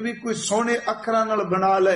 भी कोई सोने अखरां नाल बना ले,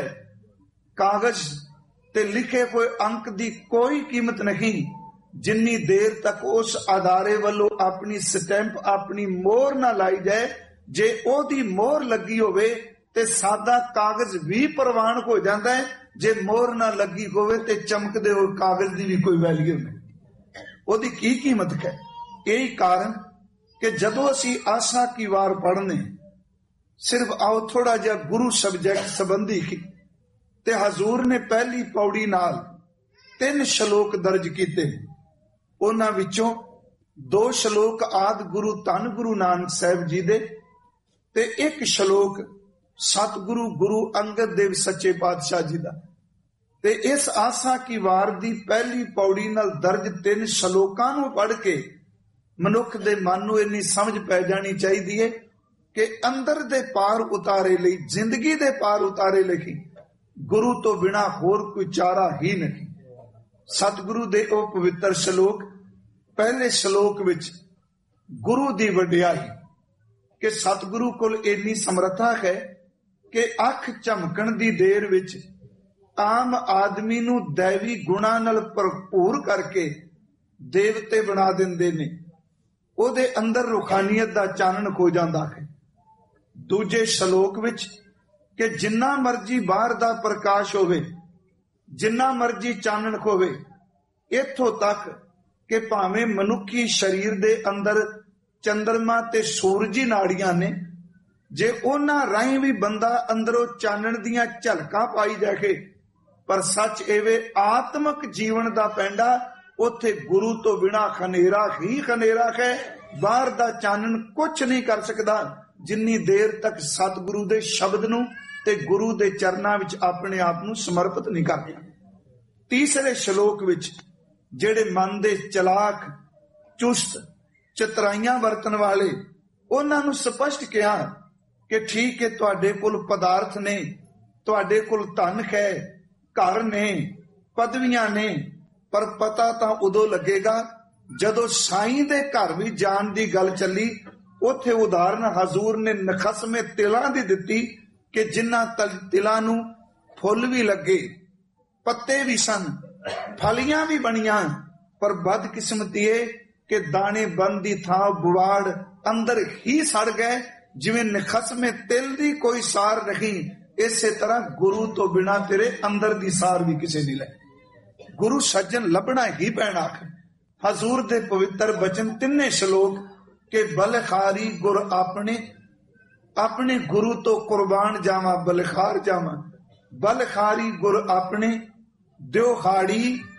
कागज ते लिखे कोई अंक दी कोई कीमत नहीं जिन्नी देर तक उस अदारे वालों अपनी स्टैंप अपनी मोहर ना लाई जाए। जे ओदी मोहर लगी होवे ते सादा कागज भी प्रवान हो जाता है, जे मोहर ना लगी होवे ते चमकदे हुए कागज दी भी कोई वैल्यू नहीं, ओदी की कीमत है। यही कारण कि जदों असी आसा की वार पढ़ने, सिर्फ आओ थोड़ा जिहा गुरु सब्जैक्ट संबंधी की ते हजूर ने पहली पौड़ी नाल 3 श्लोक दर्ज किए। उन्हां विचों 2 श्लोक आदि गुरु धन गुरु नानक साहब जी दे ते 1 श्लोक सतगुरु गुरु अंगद देव सच्चे पातशाह जी दा। ते इस आसा की वार दी पहली पौड़ी नाल दर्ज 3 श्लोकां नूं पढ़ के मनुख दे मन नूं इन्नी समझ पै जानी चाहिदी है कि अंदर दे पार उतारे लई, जिंदगी दे पार उतारे लई गुरु तो बिना होर कोई चारा ही नहीं। सतगुरु दे ओ पवित्र श्लोक, पहले श्लोक विच गुरु दी वडियाई कि सतगुरु कोल इन्नी समर्था है कि अख झमकण दी देर विच आम आदमी नूं दैवी गुणां नाल भरपूर करके देवते बना दिंदे ने, ओदे अंदर रूहानियत दा चानण हो जांदा है। दूजे श्लोक विच कि जिन्ना मर्जी बाहर दा प्रकाश होवे, जिन्ना मर्जी चानण होवे, इत्थों तक कि भावें मनुखी शरीर दे अंदर चंद्रमा ते सूरजी नाड़ियां ने, जे उन्हां राहीं भी बंदा अंदरों चानण दियां झलकां पाई जाके, पर सच एवे आत्मक जीवन दा पैंडा उथे गुरु तो बिना खनेरा ही खनेरा है। बाहर दा चानण कुछ नहीं कर सकदा जिन्नी देर तक सतगुरु दे शब्द नूं ते गुरु दे चरनां विच अपने आप नूं समर्पित नहीं करदा। तीसरे श्लोक विच जेड़े मन दे चलाक चुस्त चतराइयां वरतन वाले, उन्हां नूं स्पष्ट कहा कि ठीक है तुहाडे कोल पदार्थ ने, तुहाडे कोल धन है, घर ने, पदवियां ने, पर पता तां उदों लगेगा जदों साईं दे घर भी जान दी गल चली। उथे उदाहरण हजूर ने नखसमे तिलां दी दित्ती कि जिन्हां तिलां नूं फुल भी लगे, पत्ते भी सन, फलियां भी बनियां, पर बदकिस्मती है कि दाने बन दी थां बुवाड़ अंदर ही सड़ गए। जिवें नखसमे तिल दी कोई सार नहीं, इसे तरह गुरु तो बिना तेरे अंदर दी सार भी किसे नहीं ले। गुरु सज्जन लभना ही पैना है। हजूर दे पवित्र बचन 3 श्लोक के बलखारी गुर अपने, अपने गुरु तो कुर्बान जावा बलखार जावा, बलखारी गुर अपने दियो खाड़ी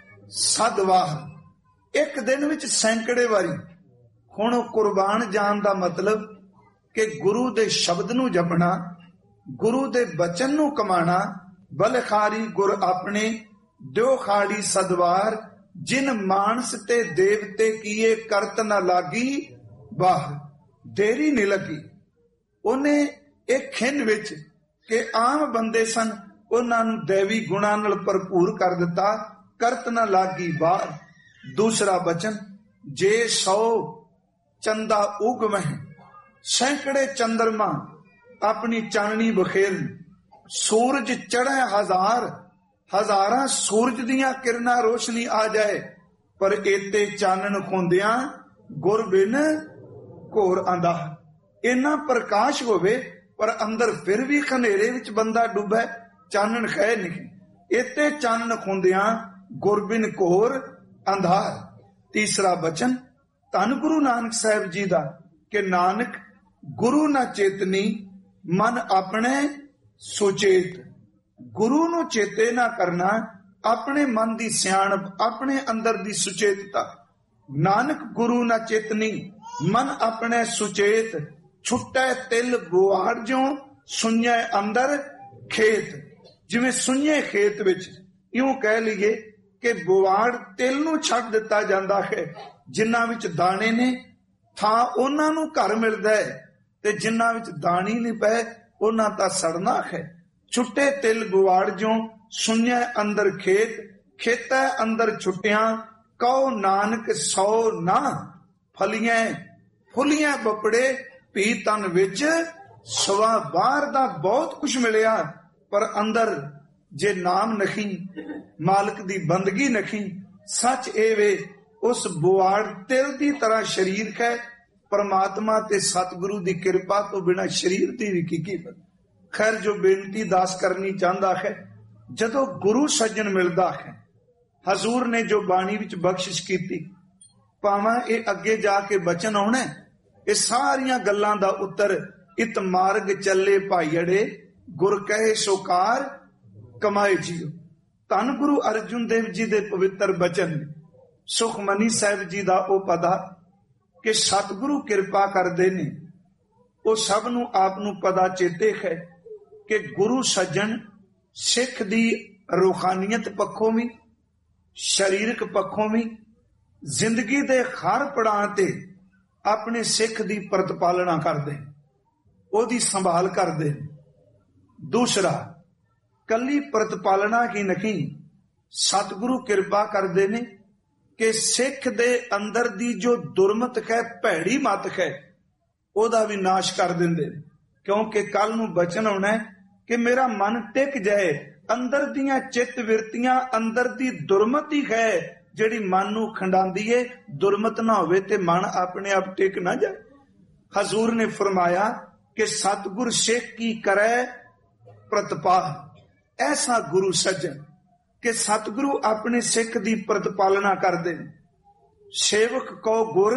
सदवाह। एक दिन विच सैकड़े वारी हुण कुर्बान जान दा मतलब कि गुरु दे शब्द नूं जपना, गुरु दे बचन नूं कमाना। बलखारी गुर अपने दियो खाड़ी सदवार, जिन मानस ते देवते किए करत न लागी, वाह देरी नहीं लगी। उन्हें एक खिंड विच के आम बंदे सन, उन्हां नूं दैवी गुणां नाल भरपूर कर दिता, करत न लागी वाह। दूसरा बचन, जे 100 चंदा उगमह, सैकड़े चंद्रमा अपनी चाननी बखेर, सूरज चढ़े हजार, हजारां सूरज दियां किरणां रोशनी आ जाए, पर एते चानन खुंदियां गुर बिन घोर आंदा। इन्ना प्रकाश होवे पर अंदर फिर भी खनेरे विच बंदा डूबे, चानन है नहीं। एते चानन खुंदियां गुर बिन घोर अंधार। तीसरा बचन धन गुरु नानक साहब जी दा कि नानक गुरु ना चेतनी मन अपने सुचेत। गुरु नूं चेते ना करना, अपने मन दी सियाणप, अपने अंदर दी सुचेतता। नानक गुरु ना चेतनी मन अपने सुचेत, छुट्टे तिल बुआड़ जो सुन्ने अंदर खेत। जिवें सुन्ने खेत विच यूं कह लीए कि बुआड़ तिल नूं छड्ड दिता जांदा है, जिन्हां विच दाणे ने थां उन्हां नूं घर मिलदा है, ते जिन्हां विच दाणी नहीं पए उन्हां दा सड़ना है। छुट्टे तिल बुआड़ जो सुन्ने अंदर खेत, खेता अंदर छुट्टियां, कहो नानक 100 ना फलियां फुलियां बपड़े भी तन विच ਸਵਾ ਬਾਹਰ ਦਾ ਬਹੁਤ ਕੁਝ ਮਿਲਿਆ, ਪਰ ਅੰਦਰ ਜੇ ਨਾਮ ਨਹੀਂ, ਮਾਲਕ ਦੀ ਬੰਦਗੀ ਨਹੀਂ, ਸੱਚ ਇਹ ਵੇ ਉਸ ਬੁਆੜ ਤਿਲ ਦੀ ਤਰ੍ਹਾਂ ਸਰੀਰ ਹੈ। परमात्मा ते सतगुरु दी कृपा तो बिना शरीर दी भी की कीमत। खैर जो बेनती दास करनी चाहता है, जदों गुरु सज्जन मिलता है, हजूर ने जो बाणी विच बख्शिश की, भावें ये अगे जाके बचन आना, ये सारियां गल्लां दा उत्तर इत मार्ग चले भाईअड़े, गुर कहे सोकार कमाए जियो। धन गुरु अर्जुन देव जी दे पवित्र बचन, सुखमनी साहिब जी दा ओ पदा कि सतगुरु किरपा करते ने, वो सब नू आप नू पता चेते है कि गुरु सज्जन सिख दी रूहानियत पक्षों भी, शरीरक पक्षों भी, जिंदगी दे हर पड़ाव ते अपने सिख दी प्रतिपालना करते, ओदी संभाल करते। दूसरा, कली प्रतिपालना ही नहीं, सतगुरु किरपा करते ने कि सिख दे अंदर दी जो दुर्मत है, भैड़ी मत है, ओदा भी नाश कर देंदे। क्योंकि कल नू बचन आना है कि मेरा मन टिक जाए, अंदर दियां चित विरतियां, अंदर दी दुर्मत ही है जिहड़ी मन नू खंडांदी है। दुर्मत ना होवे ते मन अपने आप टिक ना जाए। हजूर ने फरमाया कि सतगुर सिख की करे प्रतिपाल, ऐसा गुरु सज्जन कि सतगुरु अपने सिख दी प्रतिपालना करते। सेवक को गुर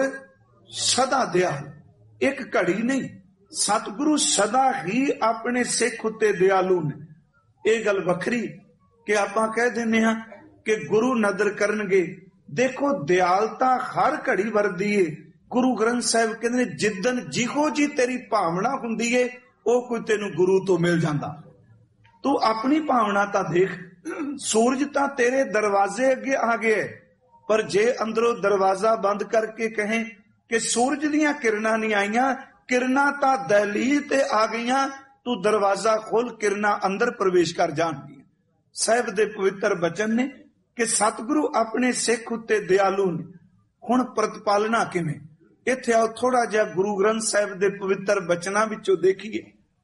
सदा दयाल, एक घड़ी नहीं, सतगुरु सदा ही अपने सिख उत्ते दयालु ने। यह गल वखरी कि आपां कह दिंदे हां कि गुरु नदर करनगे। देखो दयालता हर घड़ी वरदी है। गुरु ग्रंथ साहिब कहंदे ने जिदन जिहो जी तेरी भावना हुंदी है, ओ कोई तेनू गुरु तो मिल जांदा। तू अपनी भावना तां देख, सूरज तां तेरे दरवाजे अगे आ गए, पर जे अंदरों दरवाजा बंद करके कहें कि सूरज दियां किरणां नहीं आईयां, किरणां तां दहलीज ते आ गईयां, तू दरवाजा खोल, किरणां अंदर प्रवेश कर जाणगियां। साहिब दे पवित्र बचन ने कि सतगुरु अपने सिख उत्ते दयालु ने। हुण प्रतिपालना किवें? इत्थे आओ थोड़ा जिहा गुरु ग्रंथ साहिब दे पवित्र बचनां विचों देखीए।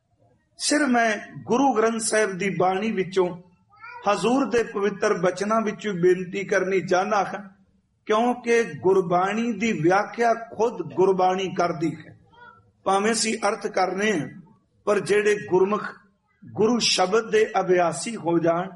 सिर मैं गुरु ग्रंथ साहिब दी बाणी विचों हजूर दे पवित्र बचनां विच बेनती करनी चाहना है, क्योंकि गुरबाणी दी व्याख्या खुद गुरबाणी करदी है। भावें असीं अर्थ करने हैं, पर जेड़े गुरमुख गुरु शब्द दे अभ्यासी हो जाण,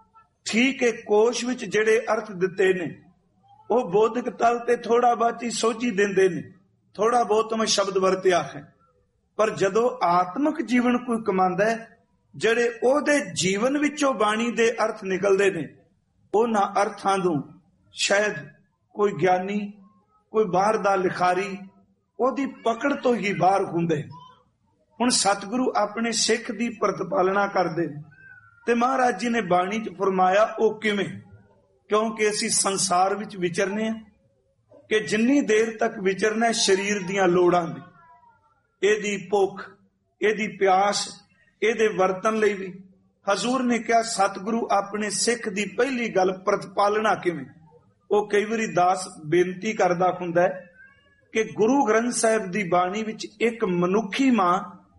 ठीक है, कोश विच जेड़े अर्थ दिते ने वो बोधक तल ते थोड़ा बहुत ही सोझी देंदे ने, थोड़ा बहुत मैं शब्द वरत्या है। पर जदों आत्मक जीवन कोई कमांदा है, ਜਿਹੜੇ ਉਹਦੇ ਜੀਵਨ ਵਿੱਚੋਂ ਬਾਣੀ ਦੇ ਅਰਥ ਨਿਕਲਦੇ ਨੇ, ਉਹਨਾਂ ਅਰਥਾਂ ਨੂੰ ਸ਼ਾਇਦ ਕੋਈ ਗਿਆਨੀ, ਕੋਈ ਬਾਹਰ ਦਾ ਲਿਖਾਰੀ ਉਹਦੀ ਪਕੜ ਤੋਂ ਹੀ ਬਾਹਰ ਹੁੰਦੇ। ਹੁਣ ਸਤਿਗੁਰੂ ਆਪਣੇ ਸਿੱਖ ਦੀ ਪ੍ਰਤਿਪਾਲਨਾ ਕਰਦੇ ਤੇ ਮਹਾਰਾਜ ਜੀ ਨੇ ਬਾਣੀ 'ਚ ਫਰਮਾਇਆ ਉਹ ਕਿਵੇਂ? ਕਿਉਂਕਿ ਅਸੀਂ ਸੰਸਾਰ ਵਿੱਚ ਵਿਚਰਨੇ ਆ ਕਿ ਜਿੰਨੀ ਦੇਰ ਤੱਕ ਵਿਚਰਨਾ ਸਰੀਰ ਦੀਆਂ ਲੋੜਾਂ ਦੀ, ਇਹਦੀ ਭੁੱਖ, ਇਹਦੀ ਪਿਆਸ, ਇਹਦੇ ਵਰਤਨ ਲਈ ਵੀ ਹਜ਼ੂਰ ਨੇ ਕਿਹਾ ਸਤਿਗੁਰੂ ਆਪਣੇ ਸਿੱਖ ਦੀ ਪਹਿਲੀ ਗੱਲ ਪ੍ਰਤਿਪਾਲਨਾ ਕਿਵੇਂ? ਉਹ ਕਈ ਵਾਰੀ ਦਾਸ ਬੇਨਤੀ ਕਰਦਾ ਹੁੰਦਾ ਹੈ ਕਿ ਗੁਰੂ ਗ੍ਰੰਥ ਸਾਹਿਬ ਦੀ ਬਾਣੀ ਵਿੱਚ ਇੱਕ ਮਨੁੱਖੀ ਮਾਂ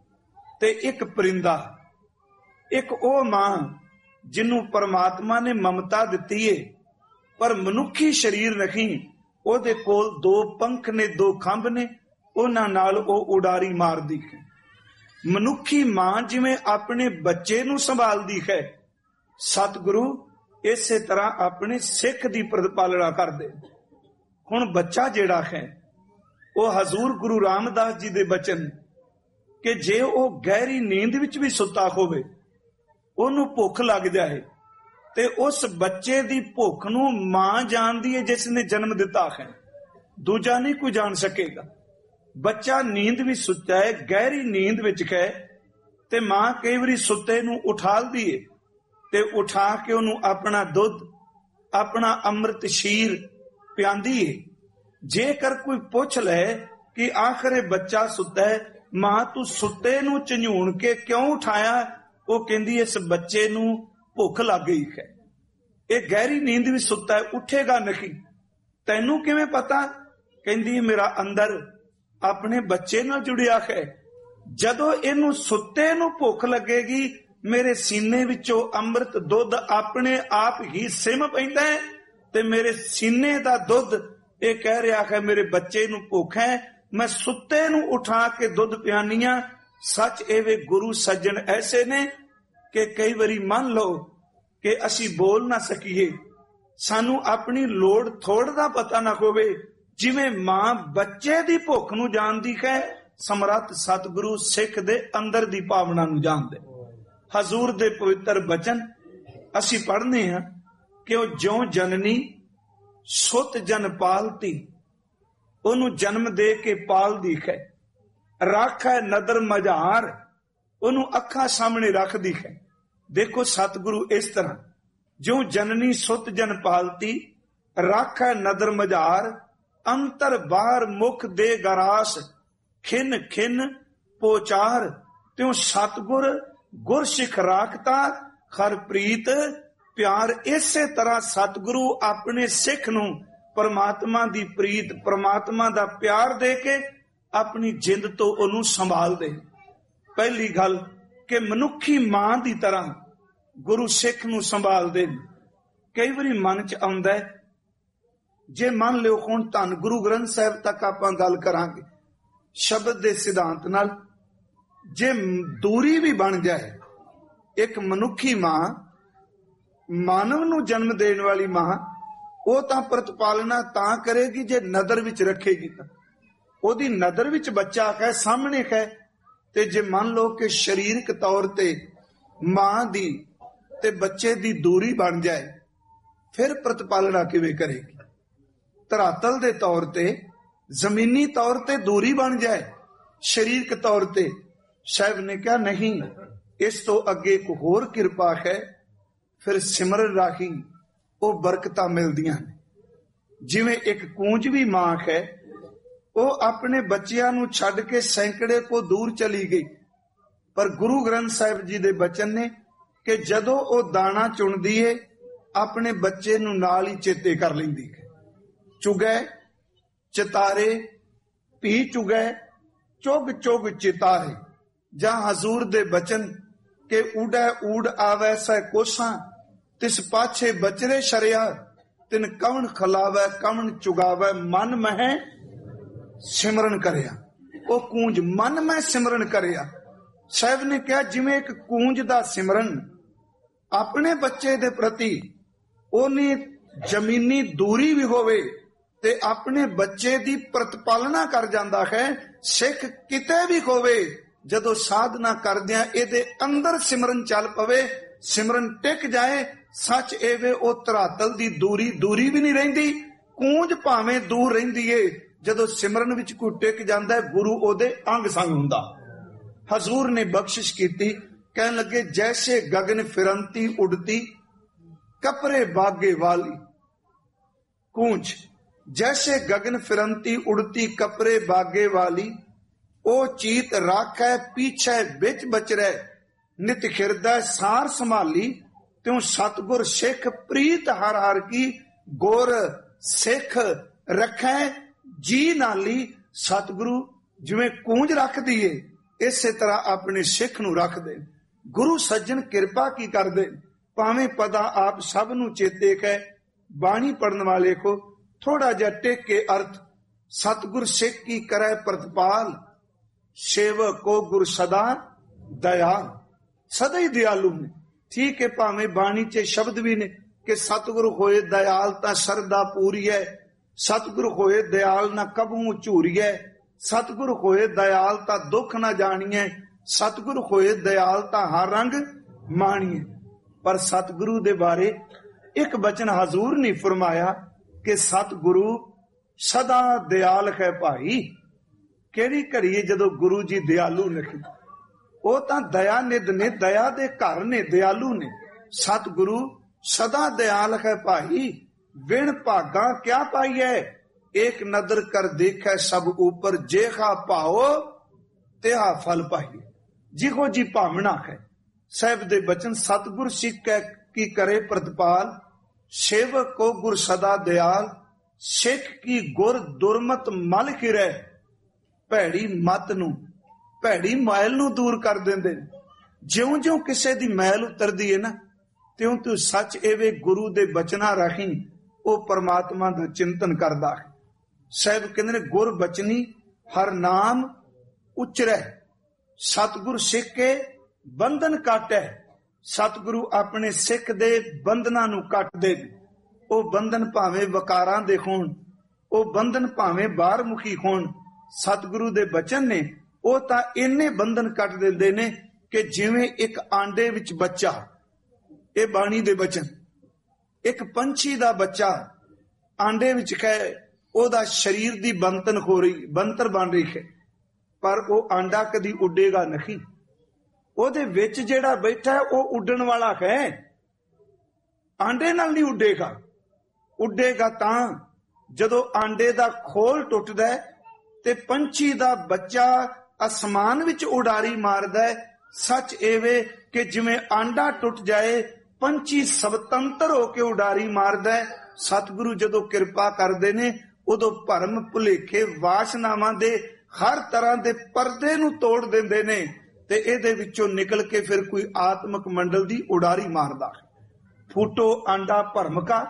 ਤੇ ਇੱਕ ਪਰਿੰਦਾ, ਇੱਕ ਉਹ ਮਾਂ ਜਿਹਨੂੰ ਪਰਮਾਤਮਾ ਨੇ ਮਮਤਾ ਦਿੱਤੀ ਏ ਪਰ ਮਨੁੱਖੀ ਸਰੀਰ ਨਹੀਂ, ਉਹਦੇ ਕੋਲ ਦੋ ਪੰਖ ਨੇ, ਦੋ ਖੰਭ ਨੇ, ਉਹਨਾਂ ਨਾਲ ਉਹ ਉਡਾਰੀ ਮਾਰਦੀ ਹੈ। ਮਨੁੱਖੀ ਮਾਂ ਜਿਵੇਂ ਆਪਣੇ ਬੱਚੇ ਨੂੰ ਸੰਭਾਲਦੀ ਹੈ, ਸਤਿਗੁਰੂ ਇਸੇ ਤਰ੍ਹਾਂ ਆਪਣੇ ਸਿੱਖ ਦੀ ਪ੍ਰਤਿਪਾਲਨਾ ਕਰਦੇ। ਹੁਣ ਬੱਚਾ ਜਿਹੜਾ ਹੈ ਉਹ ਹਜ਼ੂਰ ਗੁਰੂ ਰਾਮਦਾਸ ਜੀ ਦੇ ਬਚਨ ਕਿ ਜੇ ਉਹ ਗਹਿਰੀ ਨੀਂਦ ਵਿੱਚ ਵੀ ਸੁੱਤਾ ਹੋਵੇ, ਉਹਨੂੰ ਭੁੱਖ ਲੱਗ ਜਾਏ ਤੇ ਉਸ ਬੱਚੇ ਦੀ ਭੁੱਖ ਨੂੰ ਮਾਂ ਜਾਣਦੀ ਹੈ ਜਿਸ ਨੇ ਜਨਮ ਦਿੱਤਾ ਹੈ, ਦੂਜਾ ਨਹੀਂ ਕੋਈ ਜਾਣ ਸਕੇਗਾ। ਬੱਚਾ ਨੀਂਦ ਵੀ ਸੁੱਤਾ ਹੈ, ਗਹਿਰੀ ਨੀਂਦ ਵਿੱਚ ਹੈ, ਤੇ ਮਾਂ ਕਈ ਵਾਰੀ ਸੁੱਤੇ ਨੂੰ ਉਠਾਲਦੀ ਏ ਤੇ ਉਠਾ ਕੇ ਉਹਨੂੰ ਆਪਣਾ ਦੁੱਧ, ਆਪਣਾ ਅੰਮ੍ਰਿਤ ਸ਼ੀਰ ਪਿਆਂਦੀ ਏ। ਜੇਕਰ ਕੋਈ ਪੁੱਛ ਲੈ ਕਿ ਆਖਰ ਇਹ ਬੱਚਾ ਸੁੱਤਾ ਹੈ, ਮਾਂ ਤੂੰ ਸੁੱਤੇ ਨੂੰ ਝੰਜੂਣ ਕੇ ਕਿਉਂ ਉਠਾਇਆ? ਉਹ ਕਹਿੰਦੀ ਇਸ ਬੱਚੇ ਨੂੰ ਭੁੱਖ ਲੱਗ ਗਈ ਹੈ, ਇਹ ਗਹਿਰੀ ਨੀਂਦ ਵਿੱਚ ਸੁੱਤਾ ਹੈ, ਉੱਠੇਗਾ ਨਹੀਂ। ਤੈਨੂੰ ਕਿਵੇਂ ਪਤਾ? ਕਹਿੰਦੀ ਮੇਰਾ ਅੰਦਰ ਆਪਣੇ ਬੱਚੇ ਨਾਲ ਜੁੜਿਆ ਹੈ, ਜਦੋਂ ਇਹਨੂੰ ਸੁੱਤੇ ਨੂੰ ਭੁੱਖ ਲੱਗੇਗੀ, ਮੇਰੇ ਸੀਨੇ ਵਿੱਚੋਂ ਅੰਮ੍ਰਿਤ ਦੁੱਧ ਆਪਣੇ ਆਪ ਹੀ ਸਿਮ ਪੈਂਦਾ ਹੈ ਤੇ ਮੇਰੇ ਸੀਨੇ ਦਾ ਦੁੱਧ ਇਹ ਕਹਿ ਰਿਹਾ ਹੈ ਮੇਰੇ ਬੱਚੇ ਨੂੰ ਭੁੱਖ ਹੈ, ਮੈਂ ਸੁੱਤੇ ਨੂੰ ਉਠਾ ਕੇ ਦੁੱਧ ਪਿਆਨੀ ਆ। ਸੱਚ ਇਹ ਵੇ ਗੁਰੂ ਸੱਜਣ ਐਸੇ ਨੇ ਕਿ ਕਈ ਵਾਰੀ ਮੰਨ ਲਓ ਕਿ ਅਸੀਂ ਬੋਲ ਨਾ ਸਕੀਏ, ਸਾਨੂੰ ਆਪਣੀ ਲੋੜ ਥੋੜ ਦਾ ਪਤਾ ਨਾ ਹੋਵੇ। ਜਿਵੇਂ ਮਾਂ ਬੱਚੇ ਦੀ ਭੁੱਖ ਨੂੰ ਜਾਣਦੀ ਹੈ, ਸਮਰੱਥ ਸਤਿਗੁਰੂ ਸਿੱਖ ਦੇ ਅੰਦਰ ਦੀ ਭਾਵਨਾ ਨੂੰ ਜਾਣਦੇ। ਹਜ਼ੂਰ ਦੇ ਪਵਿੱਤਰ ਬਚਨ ਅਸੀਂ ਪੜ੍ਹਨੇ ਹਾਂ ਕਿ ਉਹ ਜਿਉਂ ਜਨਨੀ ਸੁਤ ਜਨ ਪਾਲਤੀ, ਉਹਨੂੰ ਜਨਮ ਦੇ ਕੇ ਪਾਲਦੀ ਹੈ, ਰੱਖੈ ਨਦਰ ਮਝਾਰ, ਉਹਨੂੰ ਅੱਖਾਂ ਸਾਹਮਣੇ ਰੱਖਦੀ ਹੈ। ਦੇਖੋ ਸਤਿਗੁਰੂ ਇਸ ਤਰ੍ਹਾਂ, ਜਿਉਂ ਜਨਨੀ ਸੁਤ ਜਨ ਪਾਲਤੀ, ਰੱਖੈ ਨਦਰ ਮਝਾਰ, ਅੰਤਰ ਬਾਹਰ ਮੁਖ ਦੇ ਗਰਾਸ, ਖਿਨ ਖਿਨ ਪੋਚਾਰ, ਤਿਉ ਸਤਿਗੁਰ ਗੁਰ ਸਿੱਖ ਰਾਖਤਾ, ਖਰ ਪ੍ਰੀਤ ਪਿਆਰ। ਇਸੇ ਤਰ੍ਹਾਂ ਸਤਿਗੁਰੂ ਆਪਣੇ ਸਿੱਖ ਨੂੰ ਪਰਮਾਤਮਾ ਦੀ ਪ੍ਰੀਤ, ਪਰਮਾਤਮਾ ਦਾ ਪਿਆਰ ਦੇ ਕੇ ਆਪਣੀ ਜਿੰਦ ਤੋਂ ਉਹਨੂੰ ਸੰਭਾਲਦੇ। ਪਹਿਲੀ ਗੱਲ ਕਿ ਮਨੁੱਖੀ ਮਾਂ ਦੀ ਤਰ੍ਹਾਂ ਗੁਰੂ ਸਿੱਖ ਨੂੰ ਸੰਭਾਲਦੇ। ਕਈ ਵਾਰੀ ਮਨ ਚ ਆਉਂਦਾ ਹੈ, ਜੇ ਮੰਨ ਲਿਓ ਹੁਣ ਧੰਨ ਗੁਰੂ ਗ੍ਰੰਥ ਸਾਹਿਬ ਤੱਕ ਆਪਾਂ ਗੱਲ ਕਰਾਂਗੇ ਸ਼ਬਦ ਦੇ ਸਿਧਾਂਤ ਨਾਲ, ਜੇ ਦੂਰੀ ਵੀ ਬਣ ਜਾਏ, ਇੱਕ ਮਨੁੱਖੀ ਮਾਂ, ਮਾਨਵ ਨੂੰ ਜਨਮ ਦੇਣ ਵਾਲੀ ਮਾਂ, ਉਹ ਤਾਂ ਪ੍ਰਤਪਾਲਨਾ ਤਾਂ ਕਰੇਗੀ ਜੇ ਨਦਰ ਵਿੱਚ ਰੱਖੇਗੀ। ਤਾਂ ਉਹਦੀ ਨਦਰ ਵਿੱਚ ਬੱਚਾ ਹੈ, ਸਾਹਮਣੇ ਹੈ। ਤੇ ਜੇ ਮੰਨ ਲਓ ਕਿ ਸਰੀਰਕ ਤੌਰ ਤੇ ਮਾਂ ਦੀ ਤੇ ਬੱਚੇ ਦੀ ਦੂਰੀ ਬਣ ਜਾਏ, ਫਿਰ ਪ੍ਰਤਪਾਲਨਾ ਕਿਵੇਂ ਕਰੇਗੀ? ਧਰਾਤਲ ਦੇ ਤੌਰ ਤੇ, ਜ਼ਮੀਨੀ ਤੌਰ ਤੇ ਦੂਰੀ ਬਣ ਜਾਏ, ਸਰੀਰਕ ਤੌਰ ਤੇ, ਸਾਹਿਬ ਨੇ ਕਿਹਾ ਨਹੀਂ, ਇਸ ਤੋਂ ਅੱਗੇ ਇੱਕ ਹੋਰ ਕਿਰਪਾ ਹੈ, ਫਿਰ ਸਿਮਰਨ ਰਾਹੀਂ ਉਹ ਬਰਕਤਾਂ ਮਿਲਦੀਆਂ ਨੇ। ਜਿਵੇਂ ਇੱਕ ਕੂੰਜਵੀ ਮਾਂ ਹੈ, ਉਹ ਆਪਣੇ ਬੱਚਿਆਂ ਨੂੰ ਛੱਡ ਕੇ ਸੈਂਕੜੇ ਕੋ ਦੂਰ ਚਲੀ ਗਈ, ਪਰ ਗੁਰੂ ਗ੍ਰੰਥ ਸਾਹਿਬ ਜੀ ਦੇ ਬਚਨ ਨੇ ਕਿ ਜਦੋਂ ਉਹ ਦਾਣਾ ਚੁਣਦੀ ਏ, ਆਪਣੇ ਬੱਚੇ ਨੂੰ ਨਾਲ ਹੀ ਚੇਤੇ ਕਰ ਲੈਂਦੀ ਹੈ। ਚੁਗੈ ਚਿਤਾਰੇ ਪੀ ਚੁਗੈ ਚੁਗ ਚੁਗ ਚਿਤਾਰੇ, ਜਾਂ ਹਜ਼ੂਰ ਦੇ ਬਚਨ ਕਿ ਊੜੈ ਊੜ ਆਵੈ ਸੈ ਕੋਸਾਂ, ਤਿਸ ਪਾਛੇ ਬਚਰੇ ਸ਼ਰਿਆ, ਤਿਨ ਕਵਣ ਖਲਾਵੈ ਕਵਣ ਚੁਗਾਵੈ, ਮਨ ਮਹਿ ਸਿਮਰਨ ਕਰਿਆ। ਉਹ ਕੂੰਜ ਮਨ ਮੈਂ ਸਿਮਰਨ ਕਰਿਆ। ਸਾਹਿਬ ਨੇ ਕਿਹਾ ਜਿਵੇਂ ਇੱਕ ਕੂੰਜ ਦਾ ਸਿਮਰਨ ਆਪਣੇ ਬੱਚੇ ਦੇ ਪ੍ਰਤੀ, ਉਹਨੇ ਜ਼ਮੀਨੀ ਦੂਰੀ ਵੀ ਹੋਵੇ ਤੇ ਆਪਣੇ ਬੱਚੇ ਦੀ ਪ੍ਰਤਪਾਲਨਾ ਕਰ ਜਾਂਦਾ ਹੈ। ਸਿੱਖ ਕਿਤੇ ਵੀ ਹੋਵੇ, ਜਦੋਂ ਸਾਧਨਾ ਕਰਦਿਆਂ ਇਹਦੇ ਅੰਦਰ ਸਿਮਰਨ ਚੱਲ ਪਵੇ, ਸਿਮਰਨ ਟਿਕ ਜਾਏ, ਸੱਚ ਐਵੇਂ ਉਹ ਧਰਾਤਲ ਦੀ ਦੂਰੀ ਵੀ ਨਹੀਂ ਰਹਿੰਦੀ। ਕੂੰਜ ਭਾਵੇਂ ਦੂਰ ਰਹਿੰਦੀ ਏ, ਜਦੋਂ ਸਿਮਰਨ ਵਿੱਚ ਕੋਈ ਟਿਕ ਜਾਂਦਾ ਹੈ, ਗੁਰੂ ਉਹਦੇ ਅੰਗ ਸੰਗ ਹੁੰਦਾ। ਹਜ਼ੂਰ ਨੇ ਬਖਸ਼ਿਸ਼ ਕੀਤੀ, ਕਹਿਣ ਲੱਗੇ ਜੈਸੇ ਗਗਨ ਫਿਰੰਤੀ ਉਡਤੀ, ਕਪਰੇ ਬਾਗੇ ਵਾਲੀ ਕੂੰਜ, ਜੈਸੇ ਗगन फिरंती उड़ती कपरे बागे वाली, ओ चीत राखै पीछे बिच बचरै, नित खिरदै सार संभाली, त्यों सतगुर सिख प्रीत हर हर की, गुर सिख रखै जी नाली। सतगुरु जिवें कूंज रख दिए, इसे तरह अपने सिख नूं रख दे। गुरु सज्जन किरपा की कर दे, भावें पता आप सब नूं चेते है, बाणी पढ़न वाले को थोड़ा जा टेक के अर्थ, सतगुर सिख की करे प्रतिपाल, सेवक को गुर सदा दयाल। सदा ही दयालु ने, ठीक है, भावें बाणी च शब्द भी ने कि सतगुरु होए दयाल तां सरदा पूरी है, सतगुरु होए दयाल ना कबू झूरी है, सतगुरु होए दयाल तां दुख ना जानिए, सतगुरु होए दयाल तां हर रंग माणिए। पर सतगुरु दे बारे एक बचन हजूर ने फरमाया कि सतगुरु सदा दयाल है भाई। केड़ी घड़ी जदों गुरु जी दयालु नहीं, वो तां दया निध ने, दया दे घर ने, दयालु ने। सतगुरु सदा दयाल है भाई, बिन भागा क्या पाई है, एक नदर कर देखै सब ऊपर, जेहा पाओ तेहा फल पाई। जिहो जी भावना है। साहिब दे बचन सतगुर सिख की करे प्रतिपाल, सेवक को गुर सदा दयाल, सिख की गुर दुरमत मल खिरै, भैड़ी मत नू ਭੈੜੀ ਮੈਲ ਨੂੰ ਦੂਰ ਕਰ ਦਿੰਦੇ ਨੇ। ਜਿਉਂ-ਜਿਉਂ ਕਿਸੇ ਦੀ ਮੈਲ ਉਤਰਦੀ ਹੈ ਨਾ, ਤਿਉਂ ਸੱਚ ਐਵੇਂ ਗੁਰੂ ਦੇ ਬਚਨਾਂ ਰਾਹੀਂ ਉਹ ਪਰਮਾਤਮਾ ਦਾ ਚਿੰਤਨ ਕਰਦਾ ਹੈ। ਸਾਹਿਬ ਕਹਿੰਦੇ ਨੇ ਗੁਰ ਬਚਨੀ ਹਰ ਨਾਮ ਉਚਰੈ, ਸਤਿਗੁਰ ਸਿੱਖ ਕੇ ਬੰਧਨ ਕਾਟੈ। ਸਤਿਗੁਰੂ ਆਪਣੇ ਸਿੱਖ ਦੇ ਬੰਧਨਾਂ ਨੂੰ ਕੱਟਦੇ ਨੇ। ਉਹ ਬੰਧਨ ਭਾਵੇਂ ਵਕਾਰਾਂ ਦੇ ਹੋਣ, ਉਹ ਬੰਧਨ ਭਾਵੇਂ ਬਾਹਰ ਮੁਖੀ ਹੋਣ, ਸਤਿਗੁਰੂ ਦੇ ਬਚਨ ਨੇ ਉਹ ਤਾਂ ਇੰਨੇ ਬੰਧਨ ਕੱਟ ਦਿੰਦੇ ਨੇ ਕਿ ਜਿਵੇਂ ਇੱਕ ਆਂਡੇ ਵਿੱਚ ਬੱਚਾ, ਇਹ ਬਾਣੀ ਦੇ ਬਚਨ, ਇੱਕ ਪੰਛੀ ਦਾ ਬੱਚਾ ਆਂਡੇ ਵਿੱਚ ਹੈ, ਉਹਦਾ ਸਰੀਰ ਦੀ ਬੰਤਨ ਹੋ ਰਹੀ, ਬੰਤਰ ਬਣ ਰਹੀ ਹੈ, ਪਰ ਉਹ ਆਂਡਾ ਕਦੀ ਉੱਡੇਗਾ ਨਹੀਂ। ਉਹਦੇ ਵਿੱਚ ਜਿਹੜਾ ਬੈਠਾ ਉਹ ਉੱਡਣ ਵਾਲਾ ਹੈ, ਆਂਡੇ ਨਾਲ ਨਹੀਂ ਉੱਡੇਗਾ। ਉੱਡੇਗਾ ਤਾਂ ਜਦੋਂ ਆਂਡੇ ਦਾ ਖੋਲ ਟੁੱਟਦਾ ਤੇ ਪੰਛੀ ਦਾ ਬੱਚਾ ਅਸਮਾਨ ਵਿੱਚ ਉਡਾਰੀ ਮਾਰਦਾ ਹੈ। ਸੱਚ ਐਵੇਂ ਕਿ ਜਿਵੇਂ ਆਂਡਾ ਟੁੱਟ ਜਾਏ, ਪੰਛੀ ਸੁਤੰਤਰ ਹੋ ਕੇ ਉਡਾਰੀ ਮਾਰਦਾ ਹੈ। ਸਤਿਗੁਰੂ ਜਦੋਂ ਕਿਰਪਾ ਕਰਦੇ ਨੇ, ਉਦੋਂ ਭਰਮ ਭੁਲੇਖੇ ਵਾਸ਼ਨਾਵਾਂ ਦੇ ਹਰ ਤਰ੍ਹਾਂ ਦੇ ਪਰਦੇ ਨੂੰ ਤੋੜ ਦਿੰਦੇ ਨੇ ਤੇ ਇਹਦੇ ਵਿੱਚੋਂ ਨਿਕਲ ਕੇ ਫਿਰ ਕੋਈ ਆਤਮਿਕ ਮੰਡਲ ਦੀ ਉਡਾਰੀ ਮਾਰਦਾ। ਫੂਟੋ ਆਂਡਾ ਭਰਮ ਕਾ,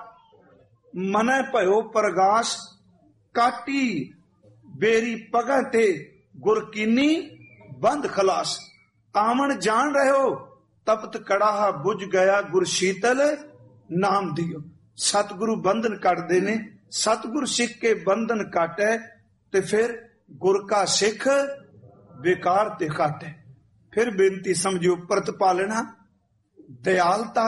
ਮਨੈ ਭਇਓ ਪ੍ਰਗਾਸ਼, ਕਾਟੀ ਬੇਰੀ ਪਗਹ ਤੇ ਗੁਰ ਕੀਨੀ ਬੰਦ ਖਲਾਸ। ਆਵਣ ਜਾਣ ਰਹਿਓ ਤਪਤ ਕੜਾਹਾ, ਬੁਝ ਗਿਆ ਗੁਰ ਸ਼ੀਤਲ ਨਾਮ ਦਿਓ। ਸਤਿਗੁਰੂ ਬੰਧਨ ਕੱਟਦੇ ਨੇ, ਸਤਿਗੁਰ ਸਿੱਖ ਕੇ ਬੰਧਨ ਕਾਟੈ ਤੇ ਫਿਰ ਗੁਰ ਕਾ ਸਿੱਖ ਬੇਕਾਰ ਤੇ ਕਾਟੈ। ਫਿਰ ਬੇਨਤੀ ਸਮਝੋ, ਪ੍ਰਤਪਾਲਣਾ, ਦਿਆਲਤਾ,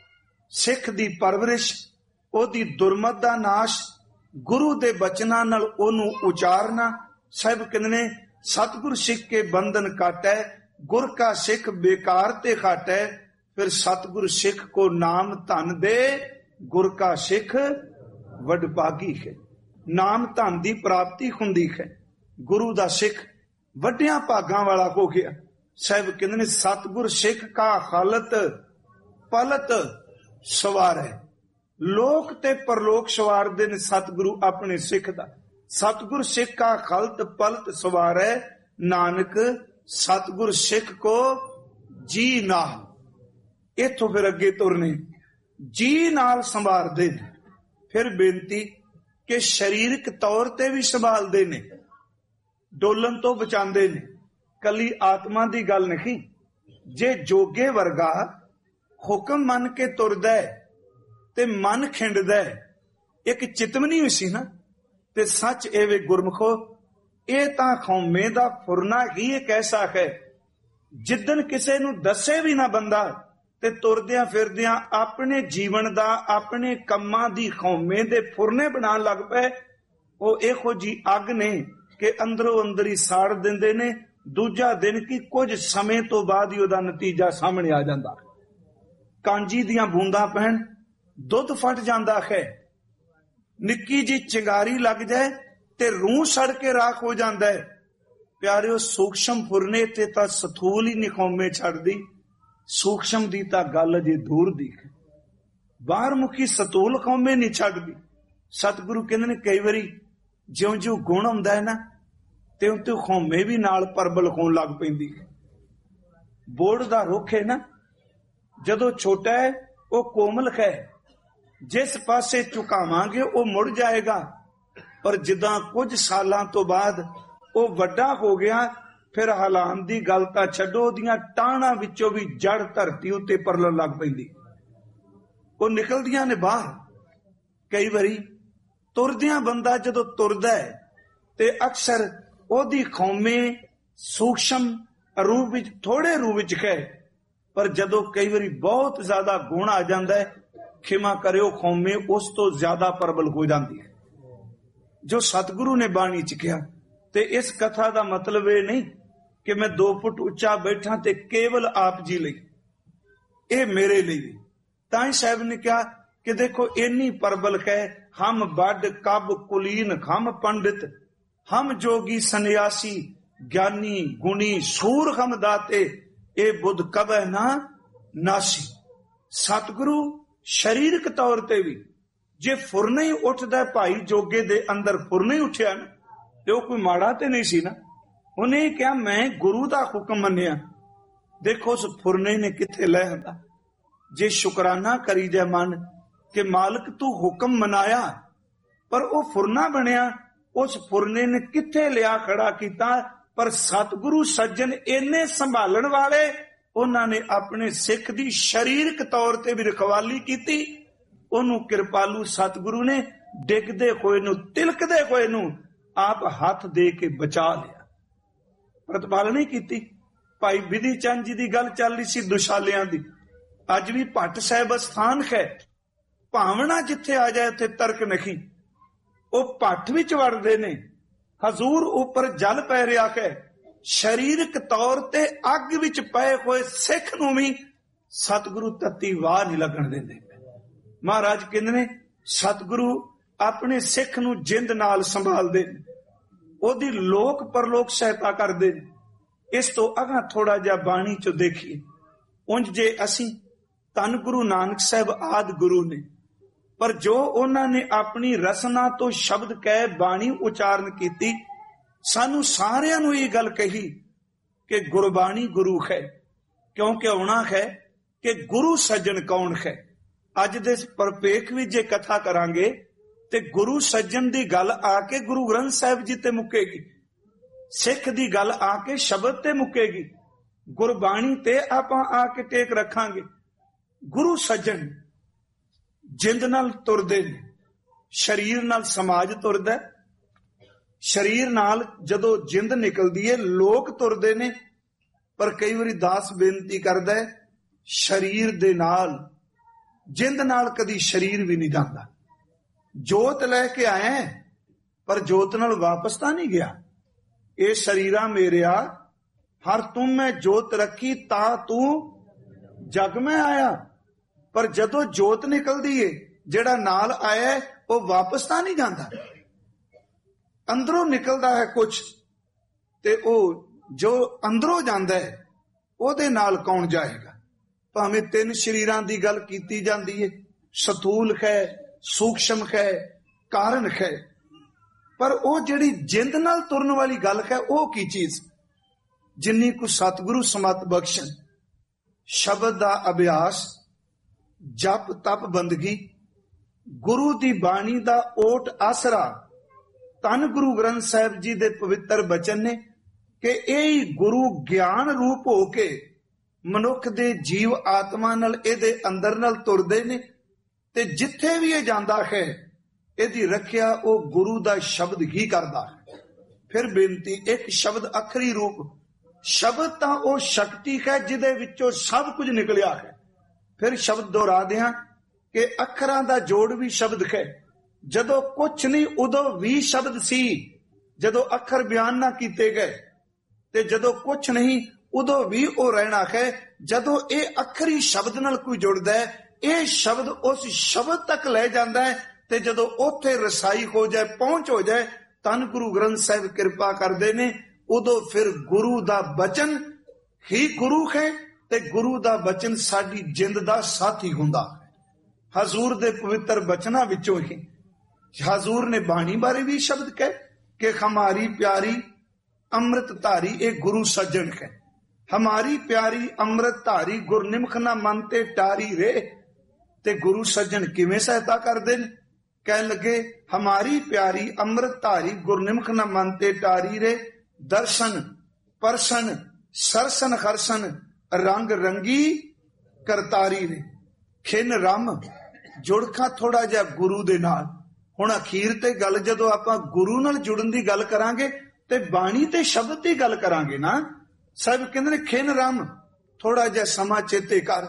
ਸਿੱਖ ਦੀ ਪਰਵਰਿਸ਼, ਉਹਦੀ ਦੁਰਮਤ ਦਾ ਨਾਸ਼, ਗੁਰੂ ਦੇ ਬਚਨਾਂ ਨਾਲ ਉਹਨੂੰ ਉਚਾਰਨਾ। ਸਾਹਿਬ ਕਹਿੰਦੇ ਨੇ ਸਤਿਗੁਰ ਸਿੱਖ ਕੇ ਬੰਧਨ ਕਾਟੈ, ਗੁਰ ਕਾ ਸਿੱਖ ਬੇਕਾਰ ਤੇ ਕਾਟੈ। ਫਿਰ ਸਤਿਗੁਰ ਸਿੱਖ ਕੋ ਨਾਮ ਧਨ ਦੇ, ਗੁਰ ਕਾ ਸਿੱਖ ਵਡਭਾਗੀ ਹੈ। ਨਾਮ ਧਨ ਦੀ ਪ੍ਰਾਪਤੀ ਹੁੰਦੀ ਹੈ। ਗੁਰੂ ਦਾ ਸਿੱਖ ਵੱਡਿਆਂ ਭਾਗਾਂ ਵਾਲਾ ਹੋ ਗਿਆ। ਸਾਹਿਬ ਕਹਿੰਦੇ ਨੇ ਸਤਿਗੁਰ ਸਿੱਖ ਕਾ ਹਾਲਤ ਪਲਤ ਸਵਾਰੈ। ਲੋਕ ਤੇ ਪਰਲੋਕ ਸਵਾਰਦੇ ਨੇ ਸਤਿਗੁਰੂ ਆਪਣੇ ਸਿੱਖ ਦਾ। ਸਤਿਗੁਰ ਸਿੱਖ ਕਾ ਹਾਲਤ ਪਲਤ ਸਵਾਰੈ, ਨਾਨਕ ਸਤਿਗੁਰ ਸਿੱਖ ਕੋ ਜੀ ਨਾਲ। ਇੱਥੋਂ ਫਿਰ ਅੱਗੇ ਤੁਰਨੇ, ਜੀ ਨਾਲ ਸੰਭਾਲਦੇ ਨੇ। ਫਿਰ ਬੇਨਤੀ ਕਿ ਸਰੀਰਕ ਤੌਰ ਤੇ ਵੀ ਸੰਭਾਲਦੇ ਨੇ, ਡੋਲਣ ਤੋਂ ਬਚਾਉਂਦੇ ਨੇ। ਕੱਲੀ ਆਤਮਾ ਦੀ ਗੱਲ ਨਹੀਂ। ਜੇ ਜੋਗੇ ਵਰਗਾ ਹੁਕਮ ਮੰਨ ਕੇ ਤੁਰਦਾ ਤੇ ਮਨ ਖਿੰਡਦਾ, ਇੱਕ ਚਿਤਵਨੀ ਵੀ ਸੀ ਨਾ। ਤੇ ਸੱਚ ਐਵੇਂ ਗੁਰਮਖੋ, ਇਹ ਤਾਂ ਖੌਮੇ ਦਾ ਫੁਰਨਾ ਹੀ ਇੱਕ ਐਸਾ ਹੈ, ਜਿੱਦਣ ਕਿਸੇ ਨੂੰ ਦੱਸੇ ਵੀ ਨਾ ਬੰਦਾ ਤੇ ਤੁਰਦਿਆਂ ਫਿਰਦਿਆਂ ਆਪਣੇ ਜੀਵਨ ਦਾ, ਆਪਣੇ ਕੰਮਾਂ ਦੀ ਖੌਮੇ ਦੇ ਫੁਰਨੇ ਬਣਾਉਣ ਲੱਗ ਪਏ। ਉਹ ਇਹੋ ਜੀ ਅੱਗ ਨੇ ਕਿ ਅੰਦਰੋਂ ਅੰਦਰ ਹੀ ਸਾੜ ਦਿੰਦੇ ਨੇ। ਦੂਜਾ ਦਿਨ ਕੀ ਕੁਝ ਸਮੇਂ ਤੋਂ ਬਾਅਦ ਹੀ ਉਹਦਾ ਨਤੀਜਾ ਸਾਹਮਣੇ ਆ ਜਾਂਦਾ। ਕਾਂਜੀ ਦੀਆਂ ਬੂੰਦਾਂ ਪੈਣ, ਦੁੱਧ ਫਟ ਜਾਂਦਾ ਹੈ। ਨਿੱਕੀ ਜੀ ਚਿੰਗਾਰੀ ਲੱਗ ਜਾਏ ਤੇ ਰੂਹ ਸੜ ਕੇ ਰਾਖ ਹੋ ਜਾਂਦਾ ਹੈ। ਪਿਆਰਿਓ, ਸੂਖਸ਼ਮ ਫੁਰਨੇ ਤੇ ਤਾਂ ਸਥੂਲ ਹੀ ਨਿਖੌਮੇ ਛੱਡਦੀ, ਸੂਖਸ਼ਮ ਦੀ ਤਾਂ ਗੱਲ ਅਜੇ ਦੂਰ ਦੀ ਹੈ। ਬਾਹਰ ਮੁਖੀ ਸਤੂਲ ਖੌਮੇ ਨਹੀਂ ਛੱਡਦੀ। ਸਤਿਗੁਰੂ ਕਹਿੰਦੇ ਨੇ ਕਈ ਵਾਰੀ ਜਿਉਂ-ਜਿਉਂ ਗੁਣ ਆਉਂਦਾ ਹੈ ਨਾ, ਤਿਉਂ-ਤਿਉਂ ਖੌਮੇ ਵੀ ਨਾਲ ਪਰਬਲ ਹੋਣ ਲੱਗ ਪੈਂਦੀ ਹੈ। ਬੋੜ ਦਾ ਰੁੱਖ ਹੈ ਨਾ, ਜਦੋਂ ਛੋਟਾ ਹੈ ਉਹ ਕੋਮਲ ਹੈ, ਜਿਸ ਪਾਸੇ ਝੁਕਾਵਾਂਗੇ ਉਹ ਮੁੜ ਜਾਏਗਾ। ਪਰ ਜਿੱਦਾਂ ਕੁਝ ਸਾਲਾਂ ਤੋਂ ਬਾਅਦ ਉਹ ਵੱਡਾ ਹੋ ਗਿਆ, ਫਿਰ ਹਾਲਾਤ ਦੀ ਗੱਲ ਤਾਂ ਛੱਡੋ, ਉਹਦੀਆਂ ਟਾਹਣਾਂ ਵਿੱਚੋਂ ਵੀ ਜੜ ਧਰਤੀ ਉੱਤੇ ਪਰਲਣ ਲੱਗ ਪੈਂਦੀ। ਉਹ ਨਿਕਲਦੀਆਂ ਨੇ ਬਾਹਰ। ਕਈ ਵਾਰੀ ਤੁਰਦਿਆਂ ਬੰਦਾ ਜਦੋਂ ਤੁਰਦਾ ਹੈ ਤੇ ਅਕਸਰ ਉਹਦੀ ਖੌਮੇ ਸੂਖਸ਼ਮ ਰੂਪ ਵਿੱਚ, ਥੋੜੇ ਰੂਪ ਵਿੱਚ ਹੈ। ਪਰ ਜਦੋਂ ਕਈ ਵਾਰੀ ਬਹੁਤ ਜ਼ਿਆਦਾ ਗੁਣ ਆ ਜਾਂਦਾ ਹੈ, ਖਿਮਾ ਕਰਿਓ, ਖੌਮੇ ਉਸ ਤੋਂ ਜ਼ਿਆਦਾ ਪ੍ਰਬਲ ਹੋ ਜਾਂਦੀ ਹੈ। ਜੋ ਸਤਿਗੁਰੂ ਨੇ ਬਾਣੀ ਚ ਕਿਹਾ। ਤੇ ਇਸ ਕਥਾ ਦਾ ਮਤਲਬ ਇਹ ਨਹੀਂ ਕਿ ਮੈਂ 2 ਫੁੱਟ ਉੱਚਾ ਬੈਠਾ ਤੇ ਕੇਵਲ ਆਪ ਜੀ ਲਈ, ਇਹ ਮੇਰੇ ਲਈ ਵੀ। ਤਾਂ ਹੀ ਸਾਹਿਬ ਨੇ ਕਿਹਾ ਕਿ ਦੇਖੋ ਇੰਨੀ ਪ੍ਰਬਲ ਹੈ, ਹਮ ਵੱਡ ਕਬ ਕੁਲੀਨ ਹਮ ਪੰਡਿਤ, ਹਮ ਜੋਗੀ ਸੰਨਿਆਸੀ ਗਿਆਨੀ ਗੁਣੀ ਸੂਰ ਹਮ ਦਾਤੇ, ਇਹ ਬੁੱਧ ਕਬੈ ਨਾ ਨਾਸੀ। ਸਤਿਗੁਰੂ ਸਰੀਰਕ ਤੌਰ ਤੇ ਵੀ ਜੇ ਫੁਰਨਾ ਹੀ ਉੱਠਦਾ, ਭਾਈ ਜੋਗੇ ਦੇ ਅੰਦਰ ਫੁਰਨਾ ਹੀ ਉੱਠਿਆ ਨਾ, ਤੇ ਉਹ ਕੋਈ ਮਾੜਾ ਤੇ ਨਹੀਂ ਸੀ ਨਾ। ਉਹਨੇ ਕਿਹਾ ਮੈਂ ਗੁਰੂ ਦਾ ਹੁਕਮ ਮੰਨਿਆ। ਦੇਖੋ ਉਸ ਫੁਰਨੇ ਨੇ ਕਿੱਥੇ ਲੈ ਹੁੰਦਾ। ਜੇ ਸ਼ੁਕਰਾਨਾ ਕਰੀ ਜਾਏ ਮਨ ਕਿ ਮਾਲਕ ਤੂੰ ਹੁਕਮ ਮਨਾਇਆ, ਪਰ ਉਹ ਫੁਰਨਾ ਬਣਿਆ। ਉਸ ਫੁਰਨੇ ਨੇ ਕਿੱਥੇ ਲਿਆ ਖੜਾ ਕੀਤਾ। ਪਰ ਸਤਿਗੁਰੂ ਸੱਜਣ ਇੰਨੇ ਸੰਭਾਲਣ ਵਾਲੇ, ਉਹਨਾਂ ਨੇ ਆਪਣੇ ਸਿੱਖ ਦੀ ਸਰੀਰਕ ਤੌਰ ਤੇ ਵੀ ਰਖਵਾਲੀ ਕੀਤੀ। ਉਹਨੂੰ ਕਿਰਪਾਲੂ ਸਤਿਗੁਰੂ ਨੇ ਡਿੱਗਦੇ ਹੋਏ ਨੂੰ, ਤਿਲਕਦੇ ਹੋਏ ਨੂੰ ਆਪ ਹੱਥ ਦੇ ਕੇ ਬਚਾ ਲਿਆ। ਪ੍ਰਤਪਾਲਣੀ ਕੀਤੀ। ਭਾਈ ਬਿਧੀ ਚੰਦ ਜੀ ਦੀ ਗੱਲ ਚੱਲ ਰਹੀ ਸੀ ਦੁਸ਼ਾਲਿਆਂ ਦੀ। ਅੱਜ ਵੀ ਭੱਟ ਸਾਹਿਬ ਅਸਥਾਨ ਹੈ, ਭਾਵਨਾ ਜਿੱਥੇ ਆ ਜਾਏ ਉੱਥੇ ਤਰਕ ਨਹੀਂ। ਉਹ ਭੱਠ ਵਿੱਚ ਵੜਦੇ ਨੇ, ਹਜ਼ੂਰ ਉੱਪਰ ਜਲ ਪੈ ਰਿਹਾ ਹੈ। ਸਰੀਰਕ ਤੌਰ ਤੇ ਅੱਗ ਵਿੱਚ ਪਏ ਹੋਏ ਸਿੱਖ ਨੂੰ ਵੀ ਸਤਿਗੁਰੂ ਤੱਤੀ ਵਾਹ ਨਹੀਂ ਲੱਗਣ ਦਿੰਦੇ। ਮਹਾਰਾਜ ਕਹਿੰਦੇ ਨੇ ਸਤਿਗੁਰੂ ਆਪਣੇ ਸਿੱਖ ਨੂੰ ਜਿੰਦ ਨਾਲ ਸੰਭਾਲਦੇ ਨੇ, ਉਹਦੀ ਲੋਕ ਪਰਲੋਕ ਸਹਾਇਤਾ ਕਰਦੇ ਨੇ। ਇਸ ਤੋਂ ਅਗਾਂਹ ਥੋੜਾ ਜਿਹਾ ਬਾਣੀ ਚੋਂ ਦੇਖੀਏ। ਉਂਝ ਜੇ ਅਸੀਂ ਧੰਨ ਗੁਰੂ ਨਾਨਕ ਸਾਹਿਬ ਆਦਿ ਗੁਰੂ ਨੇ, ਪਰ ਜੋ ਉਹਨਾਂ ਨੇ ਆਪਣੀ ਰਸਨਾ ਤੋਂ ਸ਼ਬਦ ਕਹਿ ਬਾਣੀ ਉਚਾਰਨ ਕੀਤੀ, ਸਾਨੂੰ ਸਾਰਿਆਂ ਨੂੰ ਇਹ ਗੱਲ ਕਹੀ ਕਿ ਗੁਰਬਾਣੀ ਗੁਰੂ ਹੈ। ਕਿਉਂਕਿ ਆਉਣਾ ਹੈ ਕਿ ਗੁਰੂ ਸੱਜਣ ਕੌਣ ਹੈ। ਅੱਜ ਦੇ ਪਰਪੇਖ ਵਿੱਚ ਜੇ ਕਥਾ ਕਰਾਂਗੇ ਤੇ ਗੁਰੂ ਸੱਜਣ ਦੀ ਗੱਲ ਆ ਕੇ ਗੁਰੂ ਗ੍ਰੰਥ ਸਾਹਿਬ ਜੀ ਤੇ ਮੁੱਕੇਗੀ, ਸਿੱਖ ਦੀ ਗੱਲ ਆ ਕੇ ਸ਼ਬਦ ਤੇ ਮੁੱਕੇਗੀ, ਗੁਰਬਾਣੀ ਤੇ ਆਪਾਂ ਆ ਕੇ ਟੇਕ ਰੱਖਾਂਗੇ। ਗੁਰੂ ਸੱਜਣ ਜਿੰਦ ਨਾਲ ਤੁਰਦੇ ਨੇ, ਸਰੀਰ ਨਾਲ ਸਮਾਜ ਤੁਰਦਾ, ਸਰੀਰ ਨਾਲ ਜਦੋਂ ਜਿੰਦ ਨਿਕਲਦੀ ਹੈ ਲੋਕ ਤੁਰਦੇ ਨੇ। ਪਰ ਕਈ ਵਾਰੀ ਦਾਸ ਬੇਨਤੀ ਕਰਦਾ ਹੈ, ਸਰੀਰ ਦੇ ਨਾਲ ਜਿੰਦ ਨਾਲ ਕਦੀ ਸਰੀਰ ਵੀ ਨਹੀਂ ਜਾਂਦਾ। ਜੋਤ ਲੈ ਕੇ ਆਇਆ ਪਰ ਜੋਤ ਨਾਲ ਵਾਪਸ ਤਾਂ ਨਹੀਂ ਗਿਆ। ਇਹ ਸਰੀਰਾ ਮੇਰਿਆ ਹਰ ਤੁਮ ਮੈਂ ਜੋਤ ਰੱਖੀ ਤਾਂ ਤੂੰ ਜਗ ਮੈਂ ਆਇਆ। ਪਰ ਜਦੋਂ ਜੋਤ ਨਿਕਲਦੀ ਏ, ਜਿਹੜਾ ਨਾਲ ਆਇਆ ਉਹ ਵਾਪਸ ਤਾਂ ਨਹੀਂ ਜਾਂਦਾ। ਅੰਦਰੋਂ ਨਿਕਲਦਾ ਹੈ ਕੁਛ, ਤੇ ਉਹ ਜੋ ਅੰਦਰੋਂ ਜਾਂਦਾ ਹੈ ਉਹਦੇ ਨਾਲ ਕੌਣ ਜਾਏਗਾ। ਭਾਵੇਂ ਤਿੰਨ ਸਰੀਰਾਂ ਦੀ ਗੱਲ ਕੀਤੀ ਜਾਂਦੀ ਹੈ, ਸਥੂਲ ਹੈ, ਸੂਖਸ਼ਮ ਹੈ, ਕਾਰਨ ਹੈ, ਪਰ ਉਹ ਜਿਹੜੀ ਜਿੰਦ ਨਾਲ ਤੁਰਨ ਵਾਲੀ ਗੱਲ ਹੈ ਉਹ ਕੀ ਚੀਜ਼। ਜਿੰਨੀ ਕੁ ਸਤਿਗੁਰੂ ਸਮਤ ਬਖਸ਼ਣ, ਸ਼ਬਦ ਦਾ ਅਭਿਆਸ, ਜਪ ਤਪ ਬੰਦਗੀ, ਗੁਰੂ ਦੀ ਬਾਣੀ ਦਾ ਓਟ ਆਸਰਾ, ਧੰਨ ਗੁਰੂ ਗ੍ਰੰਥ ਸਾਹਿਬ ਜੀ ਦੇ ਪਵਿੱਤਰ ਬਚਨ ਨੇ ਕਿ ਇਹ ਹੀ ਗੁਰੂ ਗਿਆਨ ਰੂਪ ਹੋ ਕੇ ਮਨੁੱਖ ਦੇ ਜੀਵ ਆਤਮਾ ਨਾਲ, ਇਹਦੇ ਅੰਦਰ ਨਾਲ ਤੁਰਦੇ ਨੇ। ਤੇ ਜਿੱਥੇ ਵੀ ਇਹ ਜਾਂਦਾ ਹੈ ਇਹਦੀ ਰੱਖਿਆ ਉਹ ਗੁਰੂ ਦਾ ਸ਼ਬਦ ਹੀ ਕਰਦਾ ਹੈ। ਫਿਰ ਬੇਨਤੀ, ਇੱਕ ਸ਼ਬਦ ਅਖਰੀ ਰੂਪ, ਸ਼ਬਦ ਤਾਂ ਉਹ ਸ਼ਕਤੀ ਹੈ ਜਿਹਦੇ ਵਿੱਚੋਂ ਸਭ ਕੁਝ ਨਿਕਲਿਆ ਹੈ। ਫਿਰ ਸ਼ਬਦ ਦੁਹਰਾ ਦਿਆਂ ਕਿ ਅੱਖਰਾਂ ਦਾ ਜੋੜ ਵੀ ਸ਼ਬਦ ਹੈ। ਜਦੋਂ ਕੁਛ ਨਹੀਂ ਉਦੋਂ ਵੀ ਸ਼ਬਦ ਸੀ, ਜਦੋਂ ਅੱਖਰ ਬਿਆਨ ਨਾ ਕੀਤੇ ਗਏ, ਤੇ ਜਦੋਂ ਕੁਛ ਨਹੀਂ ਉਦੋਂ ਵੀ ਉਹ ਰਹਿਣਾ ਹੈ। ਜਦੋਂ ਇਹ ਅੱਖਰੀ ਸ਼ਬਦ ਨਾਲ ਕੋਈ ਜੁੜਦਾ ਹੈ, ਇਹ ਸ਼ਬਦ ਉਸ ਸ਼ਬਦ ਤੱਕ ਲੈ ਜਾਂਦਾ ਹੈ। ਤੇ ਜਦੋਂ ਉੱਥੇ ਰਸਾਈ ਹੋ ਜਾਏ, ਪਹੁੰਚ ਹੋ ਜਾਏ, ਧੰਨ ਗੁਰੂ ਗ੍ਰੰਥ ਸਾਹਿਬ ਕਿਰਪਾ ਕਰਦੇ ਨੇ, ਉਦੋਂ ਫਿਰ ਗੁਰੂ ਦਾ ਬਚਨ ਹੀ ਗੁਰੂ ਹੈ ਤੇ ਗੁਰੂ ਦਾ ਬਚਨ ਸਾਡੀ ਜਿੰਦ ਦਾ ਸਾਥੀ ਹੁੰਦਾ ਹੈ। ਹਜ਼ੂਰ ਦੇ ਪਵਿੱਤਰ ਬਚਨਾਂ ਵਿੱਚੋਂ ਹੀ ਹਜ਼ੂਰ ਨੇ ਬਾਣੀ ਬਾਰੇ ਵੀ ਸ਼ਬਦ ਕਹੇ ਕਿ ਹਮਾਰੀ ਪਿਆਰੀ ਅੰਮ੍ਰਿਤ ਧਾਰੀ ਇਹ ਗੁਰੂ ਸੱਜਣ ਹੈ। ਹਮਾਰੀ ਪਿਆਰੀ ਅੰਮ੍ਰਿਤ ਧਾਰੀ ਗੁਰਨਿਮਖ ਨਾ ਮਨ ਤੇ ਟਾਰੀ ਰੇ। ਤੇ ਗੁਰੂ ਸੱਜਣ ਕਿਵੇਂ ਸਹਾਇਤਾ ਕਰਦੇ ਨੇ? ਕਹਿਣ ਲੱਗੇ, ਹਮਾਰੀ ਪਿਆਰੀ ਅੰਮ੍ਰਿਤ ਧਾਰੀ ਗੁਰਨਿਮਖ ਨਾ ਮਨ ਤੇ ਟਾਰੀ ਰੇ। ਦਰਸ਼ਨ ਪਰਸ਼ਨ ਸਰਸਨ ਹਰਸਨ ਰੰਗ ਰੰਗੀ ਕਰਤਾਰੀ ਨੇ। ਖਿਨ ਰਮ ਜੁੜਖਾ ਥੋੜਾ ਜਿਹਾ ਗੁਰੂ ਦੇ ਨਾਲ। ਹੁਣ ਅਖੀਰ ਤੇ ਗੱਲ ਜਦੋਂ ਆਪਾਂ ਗੁਰੂ ਨਾਲ ਜੁੜਨ ਦੀ ਗੱਲ ਕਰਾਂਗੇ ਤੇ ਬਾਣੀ ਤੇ ਸ਼ਬਦ ਦੀ ਗੱਲ ਕਰਾਂਗੇ ਨਾ। ਸਾਹਿਬ ਕਹਿੰਦੇ ਨੇ ਖਿਨ ਰਮ ਥੋੜਾ ਜਿਹਾ ਸਮਾਂ ਚੇਤੇ ਕਰ।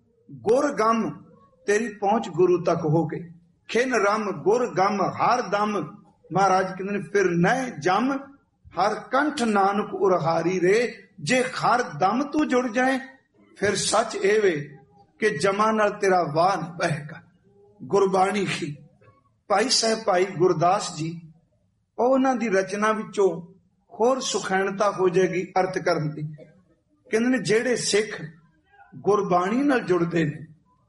ਗੁਰ ਗਮ ਤੇਰੀ ਪਹੁੰਚ ਗੁਰੂ ਤੱਕ ਹੋ ਗਈ। ਖਿਨ ਰਮ ਗੁਰ ਗਮ ਹਰ ਦਮ। ਮਹਾਰਾਜ ਕਹਿੰਦੇ ਨੇ ਫਿਰ ਨਹਿ ਜਮ ਹਰ ਕੰਠ ਨਾਨਕ ਉਰਹਾਰੀ ਰੇ। ਜੇ ਹਰ ਦਮ ਤੂੰ ਜੁੜ ਜਾਏ ਫਿਰ ਸੱਚ ਇਹ ਵੇ ਕਿ ਜਮਾ ਨਾਲ ਤੇਰਾ ਵਾਹ ਨਹੀਂ ਬਹੇਗਾ। ਗੁਰਬਾਣੀ ਹੀ ਭਾਈ ਸਾਹਿਬ ਭਾਈ ਗੁਰਦਾਸ ਜੀ, ਉਹਨਾਂ ਦੀ ਰਚਨਾ ਵਿੱਚੋਂ ਹੋਰ ਸੁਖੈਣਤਾ ਹੋ ਜਾਏਗੀ ਅਰਥ ਕਰਨ ਦੀ। ਕਹਿੰਦੇ ਨੇ ਜਿਹੜੇ ਸਿੱਖ ਗੁਰਬਾਣੀ ਨਾਲ ਜੁੜਦੇ ਨੇ,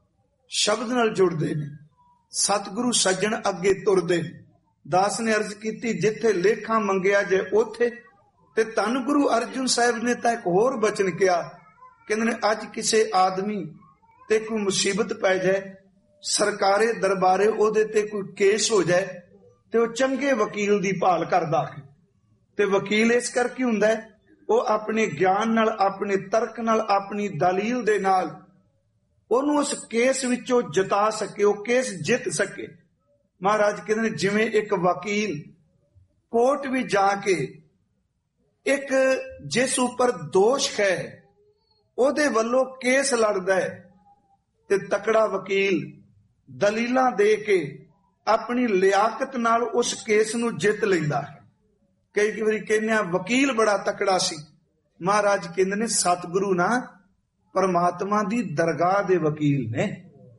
ਸ਼ਬਦ ਨਾਲ ਜੁੜਦੇ ਨੇ, ਸਤਿਗੁਰੂ ਸੱਜਣ ਅੱਗੇ ਤੁਰਦੇ ਨੇ। ਦਾਸ ਨੇ ਅਰਜ਼ ਕੀਤੀ, ਜਿੱਥੇ ਲੇਖਾਂ ਮੰਗਿਆ ਜੇ ਉਥੇ ਤੇ ਧੰਨ ਗੁਰੂ ਅਰਜਨ ਸਾਹਿਬ ਨੇ ਤਾਂ ਇੱਕ ਹੋਰ ਬਚਨ ਕਿਹਾ, ਕਹਿੰਦੇ ਨੇ ਅੱਜ ਕਿਸੇ ਆਦਮੀ ਤੇ ਕੋਈ ਮੁਸੀਬਤ ਪੈ ਜਾਏ, ਸਰਕਾਰੇ ਦਰਬਾਰੇ ਉਹਦੇ ਤੇ ਕੋਈ ਕੇਸ ਹੋ ਜਾਏ, ਤੇ ਉਹ ਚੰਗੇ ਵਕੀਲ ਦੀ ਭਾਲ ਕਰਦਾ ਹੈ। ਤੇ ਵਕੀਲ ਇਸ ਕਰਕੇ ਹੁੰਦਾ ਹੈ, ਉਹ ਆਪਣੇ ਗਿਆਨ ਨਾਲ, ਆਪਣੇ ਤਰਕ ਨਾਲ, ਆਪਣੀ ਦਲੀਲ ਦੇ ਨਾਲ ਉਹਨੂੰ ਉਸ ਕੇਸ ਵਿੱਚੋਂ ਜਿਤਾ ਸਕੇ, ਉਹ ਕੇਸ ਜਿੱਤ ਸਕੇ। ਮਹਾਰਾਜ ਕਹਿੰਦੇ ਨੇ ਜਿਵੇਂ ਇੱਕ ਵਕੀਲ ਕੋਰਟ ਵਿੱਚ ਜਾ ਕੇ ਇੱਕ ਜਿਸ ਉੱਪਰ ਦੋਸ਼ ਹੈ ਉਹਦੇ ਵੱਲੋਂ ਕੇਸ ਲੜਦਾ ਹੈ, ਤੇ ਤਕੜਾ ਵਕੀਲ ਦਲੀਲਾਂ ਦੇ ਕੇ ਆਪਣੀ ਲਿਆਕਤ ਨਾਲ ਉਸ ਕੇਸ ਨੂੰ ਜਿੱਤ ਲੈਂਦਾ ਹੈ। ਕਈ ਵਾਰੀ ਕਹਿੰਦੇ ਆ ਵਕੀਲ ਬੜਾ ਤਕੜਾ ਸੀ। ਮਹਾਰਾਜ ਕਹਿੰਦੇ ਨੇ ਸਤਿਗੁਰੂ ਨਾ ਪਰਮਾਤਮਾ ਦੀ ਦਰਗਾਹ ਦੇ ਵਕੀਲ ਨੇ।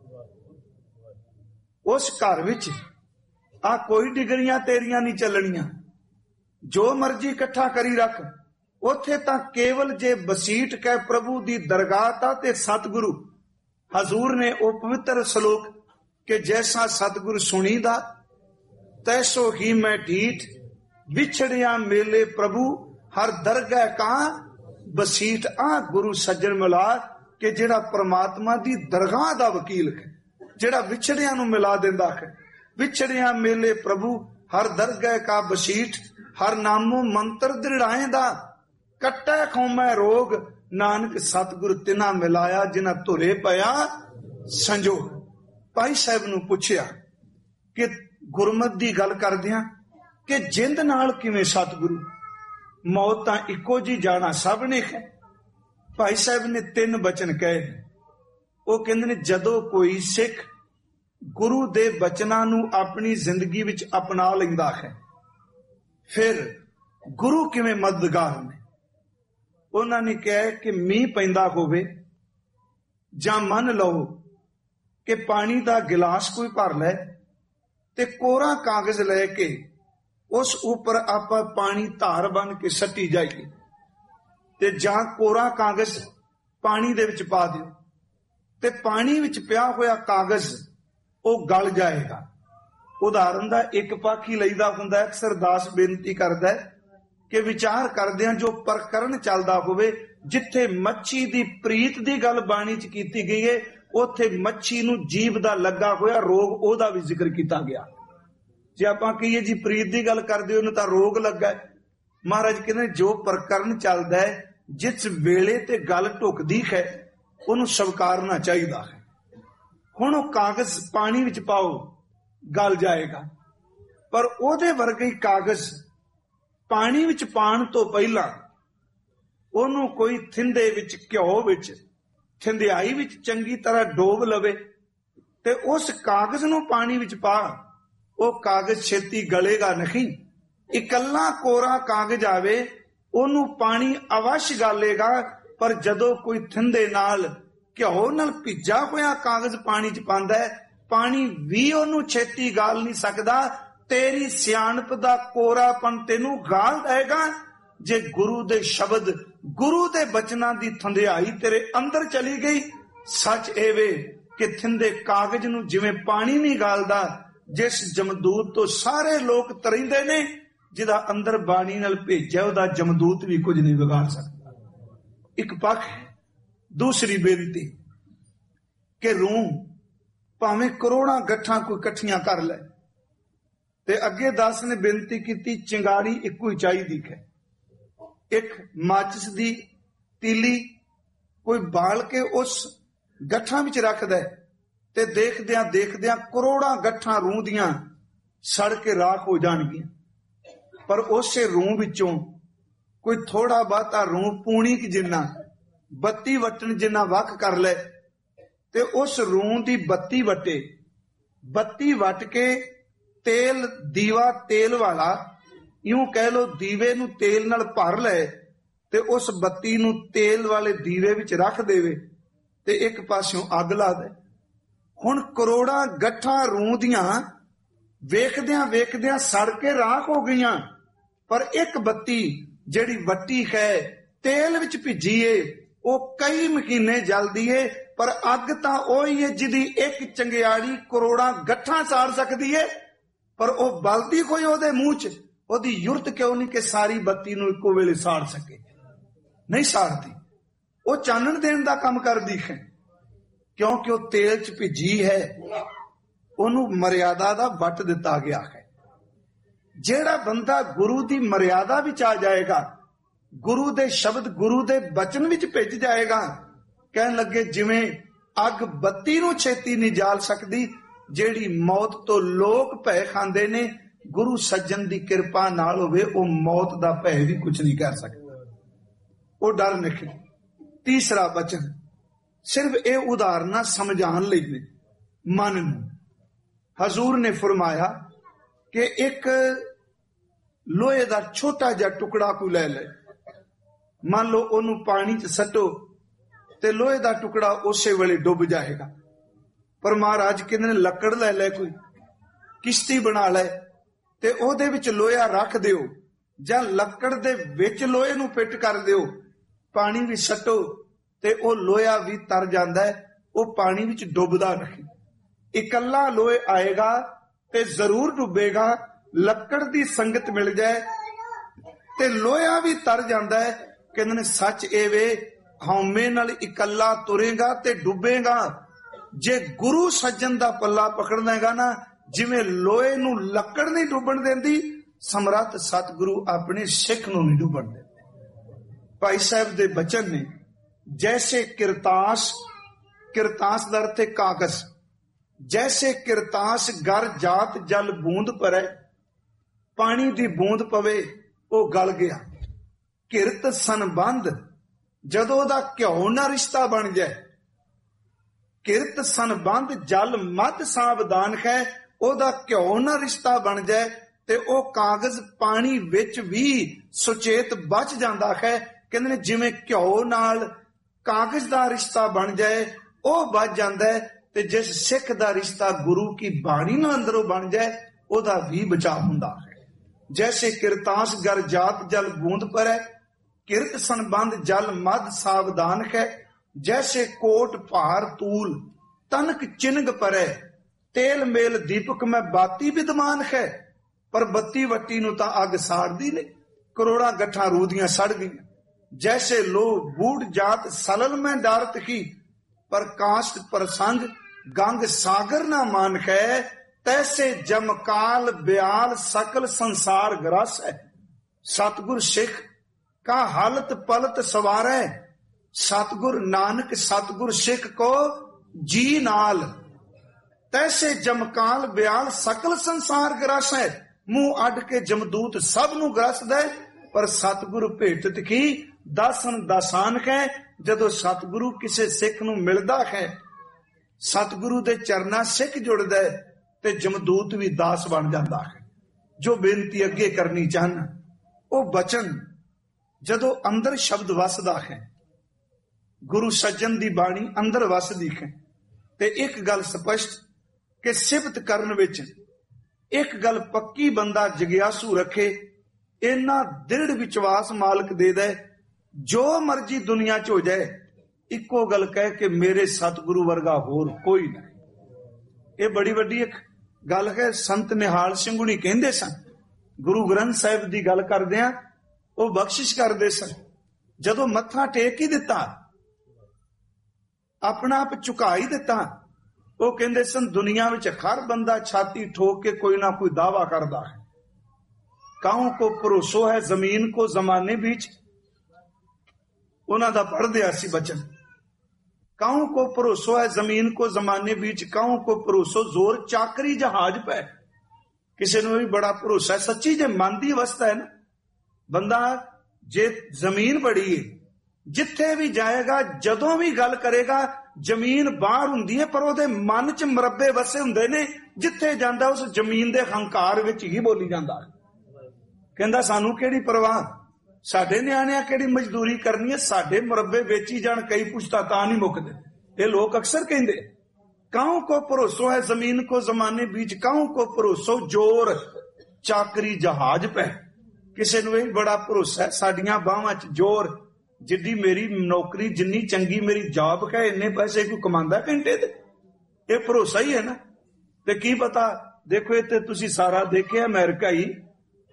ਉਸ ਘਰ ਵਿੱਚ ਆ ਕੋਈ ਡਿਗਰੀਆਂ ਤੇਰੀਆਂ ਨਹੀਂ ਚੱਲਣੀਆਂ, ਜੋ ਮਰਜ਼ੀ ਇਕੱਠਾ ਕਰੀ ਰੱਖ। ਉੱਥੇ ਤਾਂ ਕੇਵਲ ਜੇ ਬਸੀਟ ਕਹਿ ਪ੍ਰਭੂ ਦੀ ਦਰਗਾਹ ਤਾਂ ਤੇ ਸਤਿਗੁਰੂ ਹਜ਼ੂਰ ਨੇ ਉਹ ਪਵਿੱਤਰ ਸ਼ਲੋਕ ਕਿ ਜੈਸਾ ਸਤਿਗੁਰ ਸੁਣੀਦਾ ਤੈਸੋ ਹੀ ਮੈਂ ਢੀਠ, ਵਿਛੜਿਆ ਮੇਲੇ ਪ੍ਰਭੂ ਹਰ ਦਰਗਾਹ ਕਾ ਬਸੀਟ। ਆ ਗੁਰੂ ਸੱਜਣ ਮਿਲਾ ਕਿ ਜਿਹੜਾ ਪ੍ਰਮਾਤਮਾ ਦੀ ਦਰਗਾਹ ਦਾ ਵਕੀਲ ਹੈ, ਜਿਹੜਾ ਵਿਛੜਿਆਂ ਨੂੰ ਮਿਲਾ ਦਿੰਦਾ ਹੈ। ਵਿਛੜਿਆ ਮੇਲੇ ਪ੍ਰਭੂ ਹਰ ਦਰਗਾਹ ਕਾ ਬਸੀਟ, ਹਰ ਨਾਮੋ ਮੰਤਰ ਦ੍ਰਿੜਾਏਂਦਾ, ਕੱਟੈ ਖੌਮੈ ਰੋਗ ਨਾਨਕ ਸਤਿਗੁਰ ਤਿਨਾ ਮਿਲਾਇਆ, ਜਿਨ੍ਹਾਂ ਧੁਰੇ ਪਿਆ ਸੰਜੋਗ। ਭਾਈ ਸਾਹਿਬ ਨੂੰ ਪੁੱਛਿਆ ਕਿ ਗੁਰਮਤਿ ਦੀ ਗੱਲ ਕਰਦਿਆਂ ਕਿ ਜਿੰਦ ਨਾਲ ਕਿਵੇਂ ਸਤਿਗੁਰੂ, ਮੌਤ ਤਾਂ ਇੱਕੋ ਜੀ ਜਾਣਾ ਸਭ ਨੇ ਹੈ। ਭਾਈ ਸਾਹਿਬ ਨੇ 3 ਬਚਨ ਕਹੇ। ਉਹ ਕਹਿੰਦੇ ਨੇ ਜਦੋਂ ਕੋਈ ਸਿੱਖ ਗੁਰੂ ਦੇ ਬਚਨਾਂ ਨੂੰ ਆਪਣੀ ਜ਼ਿੰਦਗੀ ਵਿੱਚ ਅਪਣਾ ਲੈਂਦਾ ਹੈ, ਫਿਰ ਗੁਰੂ ਕਿਵੇਂ ਮਦਦਗਾਰ ਨੇ। ਉਹਨਾਂ ਨੇ ਕਿਹਾ ਕਿ ਮੀਂਹ ਪੈਂਦਾ ਹੋਵੇ, ਜਾਂ ਮੰਨ ਲਓ ਕਿ ਪਾਣੀ ਦਾ ਗਿਲਾਸ ਕੋਈ ਭਰ ਲੈ ਤੇ ਕੋਰਾ ਕਾਗਜ਼ ਲੈ ਕੇ ਉਸ ਉੱਪਰ ਆਪਾਂ ਪਾਣੀ ਧਾਰ ਬਣ ਕੇ ਸੱਟੀ ਜਾਈਏ, ਤੇ ਜਾਂ ਕੋਰਾ ਕਾਗਜ਼ ਪਾਣੀ ਦੇ ਵਿੱਚ ਪਾ ਦਿਓ ਤੇ ਪਾਣੀ ਵਿੱਚ ਪਿਆ ਹੋਇਆ ਕਾਗਜ਼ ਉਹ ਗਲ ਜਾਏਗਾ। ਉਦਾਹਰਨ ਦਾ ਇੱਕ ਪੱਖ ਹੀ ਲਈਦਾ ਹੁੰਦਾ। ਅਕਸਰ ਦਾਸ ਬੇਨਤੀ ਕਰਦਾ ਕਿ ਵਿਚਾਰ ਕਰਦਿਆਂ ਜੋ ਪ੍ਰਕਰਨ ਚੱਲਦਾ ਹੋਵੇ, ਜਿੱਥੇ ਮੱਛੀ ਦੀ ਪ੍ਰੀਤ ਦੀ ਗੱਲ ਬਾਣੀ 'ਚ ਕੀਤੀ ਗਈ ਹੈ, ਉੱਥੇ ਮੱਛੀ ਨੂੰ ਜੀਭ ਦਾ ਲੱਗਾ ਹੋਇਆ ਰੋਗ ਉਹਦਾ ਵੀ ਜ਼ਿਕਰ ਕੀਤਾ ਗਿਆ। ਜੇ ਆਪਾਂ ਕਹੀਏ ਜੀ ਪ੍ਰੀਤ ਦੀ ਗੱਲ ਕਰਦੇ ਉਹਨੂੰ ਤਾਂ ਰੋਗ ਲੱਗਾ। ਮਹਾਰਾਜ ਕਹਿੰਦੇ ਜੋ ਪ੍ਰਕਰਨ ਚੱਲਦਾ ਹੈ, ਜਿਸ ਵੇਲੇ ਤੇ ਗੱਲ ਢੁਕਦੀ ਹੈ, ਉਹਨੂੰ ਸਵੀਕਾਰਨਾ ਚਾਹੀਦਾ ਹੈ। ਹੁਣ ਉਹ ਕਾਗਜ਼ ਪਾਣੀ ਵਿੱਚ ਪਾਓ, ਗਲ ਜਾਏਗਾ, ਪਰ ਉਹਦੇ ਵਰਗੇ ਹੀ ਕਾਗਜ਼ ਪਾਣੀ ਵਿੱਚ ਪਾਉਣ ਤੋਂ ਪਹਿਲਾਂ ਉਹਨੂੰ ਕੋਈ ਥਿੰਦੇ ਵਿੱਚ, ਘਿਓ ਵਿੱਚ, ਥਿੰਦਿਆਈ ਵਿੱਚ ਚੰਗੀ ਤਰ੍ਹਾਂ ਡੋਬ ਲਵੇ ਤੇ ਉਸ ਕਾਗਜ਼ ਨੂੰ ਪਾਣੀ ਵਿੱਚ ਪਾ। ਉਹ ਕਾਗਜ਼ ਛੇਤੀ ਗਲੇਗਾ ਨਹੀਂ। ਇਕੱਲਾ ਕੋਰਾ ਕਾਗਜ਼ ਆਵੇ ਉਹਨੂੰ ਪਾਣੀ ਅਵਸ਼ ਗਾਲੇਗਾ, ਪਰ ਜਦੋਂ ਕੋਈ ਥਿੰਦੇ ਨਾਲ, ਘਿਓ ਨਾਲ ਭਿੱਜਾ ਹੋਇਆ ਕਾਗਜ਼ ਪਾਣੀ 'ਚ ਪਾਉਂਦਾ ਹੈ, ਪਾਣੀ ਵੀ ਉਹਨੂੰ ਛੇਤੀ ਗਾਲ ਨਹੀਂ ਸਕਦਾ। ਤੇਰੀ ਸਿਆਣਪ ਦਾ ਕੋਰਾਪਨ ਤੈਨੂੰ ਗਾਲ ਦੇਗਾ। ਜੇ ਗੁਰੂ ਦੇ ਸ਼ਬਦ, ਗੁਰੂ ਦੇ ਬਚਨਾਂ ਦੀ ਥੰਧਿਆਈ ਤੇਰੇ ਅੰਦਰ ਚਲੀ ਗਈ, ਸੱਚ ਇਹ ਵੇ ਕਿ ਥਿੰਦੇ ਕਾਗਜ਼ ਨੂੰ ਜਿਵੇਂ ਪਾਣੀ ਨਹੀਂ ਗਾਲਦਾ, ਜਿਸ ਜਮਦੂਤ ਤੋਂ ਸਾਰੇ ਲੋਕ ਤਰਿੰਦੇ ਨੇ, ਜਿਹਦਾ ਅੰਦਰ ਬਾਣੀ ਨਾਲ ਭੇਜਿਆ ਉਹਦਾ ਜਮਦੂਤ ਵੀ ਕੁਝ ਨਹੀਂ ਵਿਗਾੜ ਸਕਦਾ। ਇੱਕ ਪੱਖ ਹੈ। ਦੂਸਰੀ ਬੇਨਤੀ ਕਿ ਰੂਹ ਭਾਵੇਂ ਕਰੋੜਾਂ ਗੱਠਾਂ ਕੋਈ ਇਕੱਠੀਆਂ ਕਰ ਲੈ, ਤੇ ਅੱਗੇ ਦਾਸ ਨੇ ਬੇਨਤੀ ਕੀਤੀ ਚਿੰਗਾਰੀ ਇੱਕੋ ਹੀ ਚਾਹੀਦੀ ਹੈ। ਇੱਕ ਮਾਚਿਸ ਦੀ ਤੀਲੀ ਕੋਈ ਬਾਲ ਕੇ ਉਸ ਗੱਠਾਂ ਵਿੱਚ ਰੱਖਦਾ, ਤੇ ਦੇਖਦਿਆਂ ਦੇਖਦਿਆਂ ਕਰੋੜਾਂ ਗੱਠਾਂ ਰੂਹ ਦੀਆਂ ਸੜ ਕੇ ਰਾਖ ਹੋ ਜਾਣਗੀਆਂ। ਪਰ ਉਸੇ ਰੂਹ ਵਿੱਚੋਂ ਕੋਈ ਥੋੜਾ ਬਹੁਤਾ ਰੂਹ ਪੂਣੀ ਕਿ ਜਿੰਨਾ, ਬੱਤੀ ਵਟਣ ਜਿੰਨਾ ਵੱਖ ਕਰ ਲੈ, ਤੇ ਉਸ ਰੂਹ ਦੀ ਬੱਤੀ ਵਟੇ। ਬੱਤੀ ਵਟ ਕੇ ਤੇਲ, ਦੀਵਾ ਤੇਲ ਵਾਲਾ, ਇਉਂ ਕਹਿ ਲੋ ਦੀਵੇ ਨੂੰ ਤੇਲ ਨਾਲ ਭਰ ਲੈ ਤੇ ਉਸ ਬੱਤੀ ਨੂੰ ਤੇਲ ਵਾਲੇ ਦੀਵੇ ਵਿੱਚ ਰੱਖ ਦੇਵੇ, ਤੇ ਇੱਕ ਪਾਸਿਓਂ ਅੱਗ ਲਾ ਦੇ। ਹੁਣ ਕਰੋੜਾਂ ਗੱਠਾਂ ਰੂਹ ਦੀਆਂ ਵੇਖਦਿਆਂ ਵੇਖਦਿਆਂ ਸੜ ਕੇ ਰਾਖ ਹੋ ਗਈਆਂ, ਪਰ ਇੱਕ ਬੱਤੀ ਜਿਹੜੀ ਵੱਟੀ ਹੈ, ਤੇਲ ਵਿੱਚ ਭਿੱਜੀ ਏ, ਉਹ ਕਈ ਮਹੀਨੇ ਜਲਦੀ ਏ, ਪਰ ਅੱਗ ਤਾਂ ਉਹੀ ਹੈ ਜਿਹਦੀ ਇੱਕ ਚੰਗਿਆੜੀ ਕਰੋੜਾਂ ਗੱਠਾਂ ਸਾੜ ਸਕਦੀ ਏ, ਪਰ ਉਹ ਬਲਦੀ ਕੋਈ ਉਹਦੇ ਮੂੰਹ 'ਚ, ਉਹਦੀ ਯੁਰਤ ਕਿਉਂ ਨਹੀਂ ਕਿ ਸਾਰੀ ਬੱਤੀ ਨੂੰ ਇੱਕੋ ਵੇਲੇ ਸਾੜ ਸਕੇ? ਨਹੀਂ ਸਾੜਦੀ। ਉਹ ਚਾਨਣ ਦੇਣ ਦਾ ਕੰਮ ਕਰਦੀ ਹੈ, ਕਿਉਂਕਿ ਉਹ ਤੇਲ 'ਚ ਭਿੱਜੀ ਹੈ। ਉਹਨੂੰ ਮਰਿਆਦਾ ਦਾ ਵੱਟ ਦਿੱਤਾ ਗਿਆ ਹੈ। ਜਿਹੜਾ ਬੰਦਾ ਗੁਰੂ ਦੀ ਮਰਿਆਦਾ ਵਿੱਚ ਆ ਜਾਏਗਾ, ਗੁਰੂ ਦੇ ਸ਼ਬਦ, ਗੁਰੂ ਦੇ ਬਚਨ ਵਿੱਚ ਭਿੱਜ ਜਾਏਗਾ, ਕਹਿਣ ਲੱਗੇ ਜਿਵੇਂ ਅੱਗ ਬੱਤੀ ਨੂੰ ਛੇਤੀ ਨਹੀਂ ਜਾਲ ਸਕਦੀ, ਜਿਹੜੀ ਮੌਤ ਤੋਂ ਲੋਕ ਭੈ ਖਾਂਦੇ ਨੇ, ਗੁਰੂ ਸੱਜਣ ਦੀ ਕਿਰਪਾ ਨਾਲ ਹੋਵੇ, ਉਹ ਮੌਤ ਦਾ ਭੈ ਵੀ ਕੁਝ ਨਹੀਂ ਕਰ ਸਕਦਾ, ਉਹ ਡਰ ਨਹੀਂ। ਤੀਸਰਾ ਬਚਨ ਸਿਰਫ ਇਹ ਉਦਾਹਰਨਾਂ ਸਮਝਾਉਣ ਲਈ ਨੇ ਮਨ ਨੂੰ। ਹਜ਼ੂਰ ਨੇ ਫਰਮਾਇਆ ਕਿ ਇੱਕ ਲੋਹੇ ਦਾ ਛੋਟਾ ਜਿਹਾ ਟੁਕੜਾ ਕੋਈ ਲੈ ਲੈ, ਮੰਨ ਲਓ ਉਹਨੂੰ ਪਾਣੀ 'ਚ ਸੱਟੋ ਤੇ ਲੋਹੇ ਦਾ ਟੁਕੜਾ ਉਸੇ ਵੇਲੇ ਡੁੱਬ ਜਾਏਗਾ। ਪਰ ਮਹਾਰਾਜ ਕਹਿੰਦੇ ਨੇ ਲੱਕੜ ਲੈ ਲੈ, ਕੋਈ ਕਿਸ਼ਤੀ ਬਣਾ ਲੈ ਤੇ ਉਹਦੇ ਵਿੱਚ ਲੋਹਾ ਰੱਖ ਦਿਓ, ਜਾਂ ਲੱਕੜ ਦੇ ਵਿੱਚ ਲੋਹੇ ਨੂੰ ਫਿੱਟ ਕਰ ਦਿਓ, ਪਾਣੀ ਵੀ ਸੱਟੋ ਤੇ ਉਹ ਲੋਹਾ ਵੀ ਤਰ ਜਾਂਦਾ ਹੈ, ਉਹ ਪਾਣੀ ਵਿੱਚ ਡੁੱਬਦਾ ਨਹੀਂ। ਇਕੱਲਾ ਲੋਹੇ ਆਏਗਾ ਤੇ ਜ਼ਰੂਰ ਡੁੱਬੇਗਾ। ਲੱਕੜ ਦੀ ਸੰਗਤ ਮਿਲ ਜਾਏ ਤੇ ਲੋਹਾ ਵੀ ਤਰ ਜਾਂਦਾ ਹੈ। ਕਹਿੰਦੇ ਨੇ ਸੱਚ ਇਹ ਵੇ, ਹਉਮੈ ਨਾਲ ਇਕੱਲਾ ਤੁਰੇਗਾ ਤੇ ਡੁੱਬੇਗਾ। ਜੇ ਗੁਰੂ ਸੱਜਣ ਦਾ ਪੱਲਾ ਪਕੜਨੇਗਾ ਨਾ, ਜਿਵੇਂ ਲੋਹੇ ਨੂੰ ਲੱਕੜ ਨਹੀਂ ਡੁੱਬਣ ਦਿੰਦੀ, ਸਮਰੱਥ ਸਤਿਗੁਰੂ ਆਪਣੇ ਸਿੱਖ ਨੂੰ ਨਹੀਂ ਡੁੱਬਣ ਦਿੰਦੇ। ਭਾਈ ਸਾਹਿਬ ਦੇ ਬਚਨ ਨੇ, ਜੈਸੇ ਕਿਰਤਾਸ, ਕਿਰਤਾਸ ਦਾ ਅਰਥ ਹੈ ਕਾਗਜ਼, ਜੈਸੇ ਕਿਰਤਾਸ ਗਰ ਜਾਤ ਜਲ ਬੂੰਦ ਭਰੇ, ਪਾਣੀ ਦੀ ਬੂੰਦ ਪਵੇ ਉਹ ਗਲ ਗਿਆ। ਕਿਰਤ ਸੰਬੰਧ, ਜਦੋਂ ਉਹਦਾ ਘਿਓ ਨਾਲ ਰਿਸ਼ਤਾ ਬਣ ਜਾਏ, ਕਿਰਤ ਸੰਬੰਧ ਜਲ ਮੱਧ ਸਾਵਧਾਨ ਹੈ, ਉਹਦਾ ਘਿਓ ਨਾਲ ਰਿਸ਼ਤਾ ਬਣ ਜਾਏ ਤੇ ਉਹ ਕਾਗਜ਼ ਪਾਣੀ ਵਿੱਚ ਵੀ ਸੁਚੇਤ ਬਚ ਜਾਂਦਾ ਹੈ। ਕਹਿੰਦੇ ਨੇ ਜਿਵੇਂ ਘਿਓ ਨਾਲ ਕਾਗਜ਼ ਦਾ ਰਿਸ਼ਤਾ ਬਣ ਜਾਏ ਉਹ ਬਚ ਜਾਂਦਾ ਹੈ, ਤੇ ਜਿਸ ਸਿੱਖ ਦਾ ਰਿਸ਼ਤਾ ਗੁਰੂ ਕੀ ਬਾਣੀ ਨਾਲ ਅੰਦਰੋਂ ਬਣ ਜਾਏ ਉਹਦਾ ਵੀ ਬਚਾਅ ਹੁੰਦਾ ਹੈ। ਜੈਸੇ ਕਿਰਤਾਸ ਗਰ ਜਾਤ ਜਲ ਬੂੰਦ ਪਰੈ, ਕਿਰਤ ਸੰਬੰਧ ਜਲ ਮੱਧ ਸਾਵਧਾਨ ਹੈ। ਜੈਸੇ ਕੋਟ ਭਾਰ ਤੂਲ ਤਨਕ ਚਿਨਗ ਪਰੈ, ਤੇਲ ਮੇਲ ਦੀਪਕ ਮੈਂ ਬਾਤੀ ਵਿਦਮਾਨ ਹੈ। ਪਰ ਬੱਤੀ ਵੱਟੀ ਨੂੰ ਤਾਂ ਅੱਗ ਸਾੜਦੀ ਨੇ, ਕਰੋੜਾਂ ਗੱਠਾਂ ਰੂਹ ਦੀਆਂ ਸੜ ਗਈਆਂ। ਜੈਸੇ ਲੋ ਬੂੜ ਜਾਤ ਸਲਲ ਮੈਂ ਡਾਰਤ ਕੀ, ਪਰ ਕਾਸ਼ਤ ਪ੍ਰਸੰਗ ਗੰਗ ਸਾਗਰ ਨਾ ਮਾਨ ਹੈ। ਤੈਸੇ ਜਮਕਾਲ ਬਿਆਲ ਸਕਲ ਸੰਸਾਰ ਗ੍ਰਸ ਹੈ। ਸਤਿਗੁਰ ਸਿੱਖ ਕਾ ਹਾਲਤ ਪਲਤ ਸਵਾਰੈ, ਸਤਿਗੁਰ ਨਾਨਕ ਸਤਿਗੁਰ ਸਿੱਖ ਕੋ ਜੀ ਨਾਲ। ਤੈਸੇ ਜਮਕਾਲ ਬਿਆਲ ਸਕਲ ਸੰਸਾਰ ਗ੍ਰਸ ਹੈ। ਮੂੰਹ ਅੱਡ ਕੇ ਜਮਦੂਤ ਸਭ ਨੂੰ ਗ੍ਰਸਦਾ, ਪਰ ਸਤਿਗੁਰੂ ਭੇਟਤ ਕੀ ਦਾਸਨ ਦਾਸਾਨ ਹੈ। ਜਦੋਂ ਸਤਿਗੁਰੂ ਕਿਸੇ ਸਿੱਖ ਨੂੰ ਮਿਲਦਾ ਹੈ, ਸਤਿਗੁਰੂ ਦੇ ਚਰਨਾਂ ਸਿੱਖ ਜੁੜਦਾ ਹੈ ਤੇ ਜਮਦੂਤ ਵੀ ਦਾਸ ਬਣ ਜਾਂਦਾ ਹੈ। ਜੋ ਬੇਨਤੀ ਅੱਗੇ ਕਰਨੀ ਚਾਹਨ, ਉਹ ਬਚਨ ਜਦੋਂ ਅੰਦਰ ਸ਼ਬਦ ਵਸਦਾ ਹੈ, ਗੁਰੂ ਸੱਜਣ ਦੀ ਬਾਣੀ ਅੰਦਰ ਵਸਦੀ ਹੈ, ਤੇ ਇੱਕ ਗੱਲ ਸਪਸ਼ਟ ਕਿ ਸਿਫਤ ਕਰਨ ਵਿੱਚ ਇੱਕ ਗੱਲ ਪੱਕੀ ਬੰਦਾ ਜਗਿਆਸੂ ਰੱਖੇ, ਇੰਨਾ ਦ੍ਰਿੜ ਵਿਸ਼ਵਾਸ ਮਾਲਕ ਦੇ ਦੇ, ਜੋ ਮਰਜੀ ਦੁਨੀਆ 'ਚ ਹੋ ਜਾਏ, ਇੱਕੋ ਗੱਲ ਕਹਿ ਕਿ ਮੇਰੇ ਸਤਿਗੁਰੂ ਵਰਗਾ ਹੋਰ ਕੋਈ ਨਹੀਂ। ਇਹ ਬੜੀ ਵੱਡੀ ਇੱਕ ਗੱਲ ਹੈ। ਸੰਤ ਨਿਹਾਲ ਸਿੰਘ ਹੁਣੀ ਕਹਿੰਦੇ ਸਨ, ਗੁਰੂ ਗ੍ਰੰਥ ਸਾਹਿਬ ਦੀ ਗੱਲ ਕਰਦੇ ਆ, ਉਹ ਬਖਸ਼ਿਸ਼ ਕਰਦੇ ਸਨ। ਜਦੋਂ ਮੱਥਾ ਟੇਕ ਹੀ ਦਿੱਤਾ, ਆਪਣਾ ਆਪ ਝੁਕਾ ਹੀ ਦਿੱਤਾ, ਉਹ ਕਹਿੰਦੇ ਸਨ ਦੁਨੀਆ ਵਿੱਚ ਹਰ ਬੰਦਾ ਛਾਤੀ ਠੋਕ ਕੇ ਕੋਈ ਨਾ ਕੋਈ ਦਾਵਾ ਕਰਦਾ ਹੈ। ਕਾਹੂ ਕੋ ਭਰੋਸੋ ਹੈ ਜ਼ਮੀਨ ਕੋ ਜ਼ਮਾਨੇ ਵਿੱਚ, ਉਹਨਾਂ ਦਾ ਪੜ੍ਹਦੇ ਸੀ ਬਚਨ। ਕਾਹੂ ਕੋ ਭਰੋਸੋ ਹੈ ਜ਼ਮੀਨ ਕੋ ਜ਼ਮਾਨੇ ਵਿੱਚ, ਕਾਹੂ ਕੋ ਭਰੋਸੋ ਜ਼ੋਰ ਚਾਕਰੀ ਜਹਾਜ਼ ਪੈ। ਕਿਸੇ ਨੂੰ ਵੀ ਬੜਾ ਭਰੋਸਾ ਹੈ, ਸੱਚੀ ਜੇ ਮਨ ਦੀ ਅਵਸਥਾ ਹੈ ਨਾ ਬੰਦਾ, ਜੇ ਜ਼ਮੀਨ ਬੜੀ ਹੈ, ਜਿੱਥੇ ਵੀ ਜਾਏਗਾ ਜਦੋਂ ਵੀ ਗੱਲ ਕਰੇਗਾ, ਜ਼ਮੀਨ ਬਾਹਰ ਹੁੰਦੀ ਹੈ ਪਰ ਉਹਦੇ ਮਨ 'ਚ ਮਰੱਬੇ ਵਸੇ ਹੁੰਦੇ ਨੇ। ਜਿੱਥੇ ਜਾਂਦਾ ਉਸ ਜ਼ਮੀਨ ਦੇ ਹੰਕਾਰ ਵਿੱਚ ਹੀ ਬੋਲੀ ਜਾਂਦਾ। ਕਹਿੰਦਾ ਸਾਨੂੰ ਕਿਹੜੀ ਪਰਵਾਹ, ਸਾਡੇ ਨਿਆਣਿਆਂ ਕਿਹੜੀ ਮਜ਼ਦੂਰੀ ਕਰਨੀ ਹੈ, ਸਾਡੇ ਮੁਰੱਬੇ ਵੇਚੀ ਜਾਣ, ਕਈ ਪੁੱਛਤਾ ਤਾਂ ਨਹੀਂ ਮੁੱਕਦੇ। ਇਹ ਲੋਕ ਅਕਸਰ ਕਹਿੰਦੇ, ਕਾਹੂ ਕੋ ਭਰੋਸੋ ਹੈ ਜ਼ਮੀਨ ਕੋ ਜ਼ਮਾਨੇ ਵਿੱਚ, ਕਾਹੂ ਕੋ ਭਰੋਸੋ ਜ਼ੋਰ ਚਾਕਰੀ ਜਹਾਜ਼ ਪੈ। ਕਿਸੇ ਨੂੰ ਇਹ ਬੜਾ ਭਰੋਸਾ ਹੈ ਸਾਡੀਆਂ ਬਾਹਾਂ 'ਚ ਜ਼ੋਰ, ਜਿੱਡੀ ਮੇਰੀ ਨੌਕਰੀ, ਜਿੰਨੀ ਚੰਗੀ ਮੇਰੀ ਜੌਬ ਹੈ, ਇੰਨੇ ਪੈਸੇ ਕੋਈ ਕਮਾਉਂਦਾ ਘੰਟੇ ਤੇ। ਇਹ ਭਰੋਸਾ ਹੀ ਹੈ ਨਾ। ਤੇ ਕੀ ਪਤਾ, ਦੇਖੋ ਇੱਥੇ ਤੁਸੀਂ ਸਾਰਾ ਦੇਖਿਆ ਅਮਰੀਕਾ ਹੀ,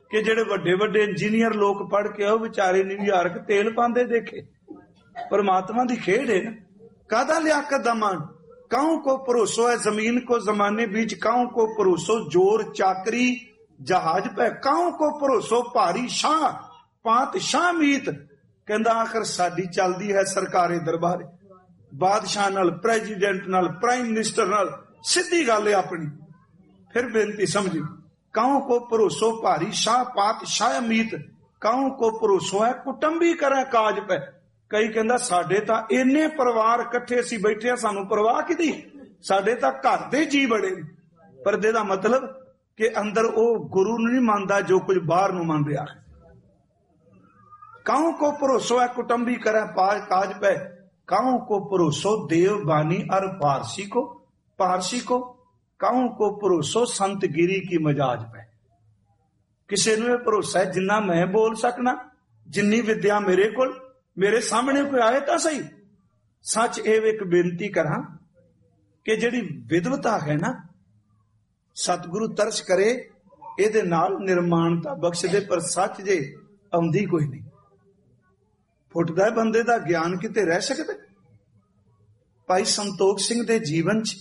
कि जेड़े वड्डे वड्डे इंजीनियर लोग पढ़ के आओ बेचारे न्यूयॉर्क तेल पांदे देखे। परमात्मा दी खेड है ना। कादा लियाकत दा मान, काऊ को भरोसो है जमीन को जमाने बीच, काऊ को भरोसो जोर चाकरी जहाज पे, काऊ को भरोसो भारी शाह पात शाह मीत। कहंदा आखिर साडी चलदी है सरकारे दरबार, बादशाह नाल, प्रेजिडेंट नाल, प्राइम मिनिस्टर नाल सीधी गल है अपनी। फिर बेनती समझी, काऊ को भरोसो भारी शाह पात शाह मीत, काऊ को भरोसो है कुटुंबी करे काज पे। कई कहंदा साडे तां इन्ने परिवार इकट्ठे असीं बैठे आ, सानू परवाह किदी, साडे तां घर दे जी बड़े। परदे दा मतलब कि अंदर ओ गुरु नहीं मानदा जो कुछ बाहर नूं मान रहा है। काऊ को भरोसो है कुटुंबी करे काज पे, काऊ को भरोसो देव बानी और पारसी को, काऊ को भरोसो संत गिरी की मजाज पे। किसी नूं भरोसा है जिन्ना मैं बोल सकना, जिन्नी विद्या मेरे कोल, मेरे सामने कोई आए तां सही। सच एह एक बेनती करा कि जिहड़ी विद्वता है ना, सतगुरु तरस करे एदे नाल निर्माणता बख्श दे, पर सच जे आउंदी कोई नहीं। फुटदा बंदे दा ज्ञान किते रह सकदा। भाई संतोख सिंह दे जीवन च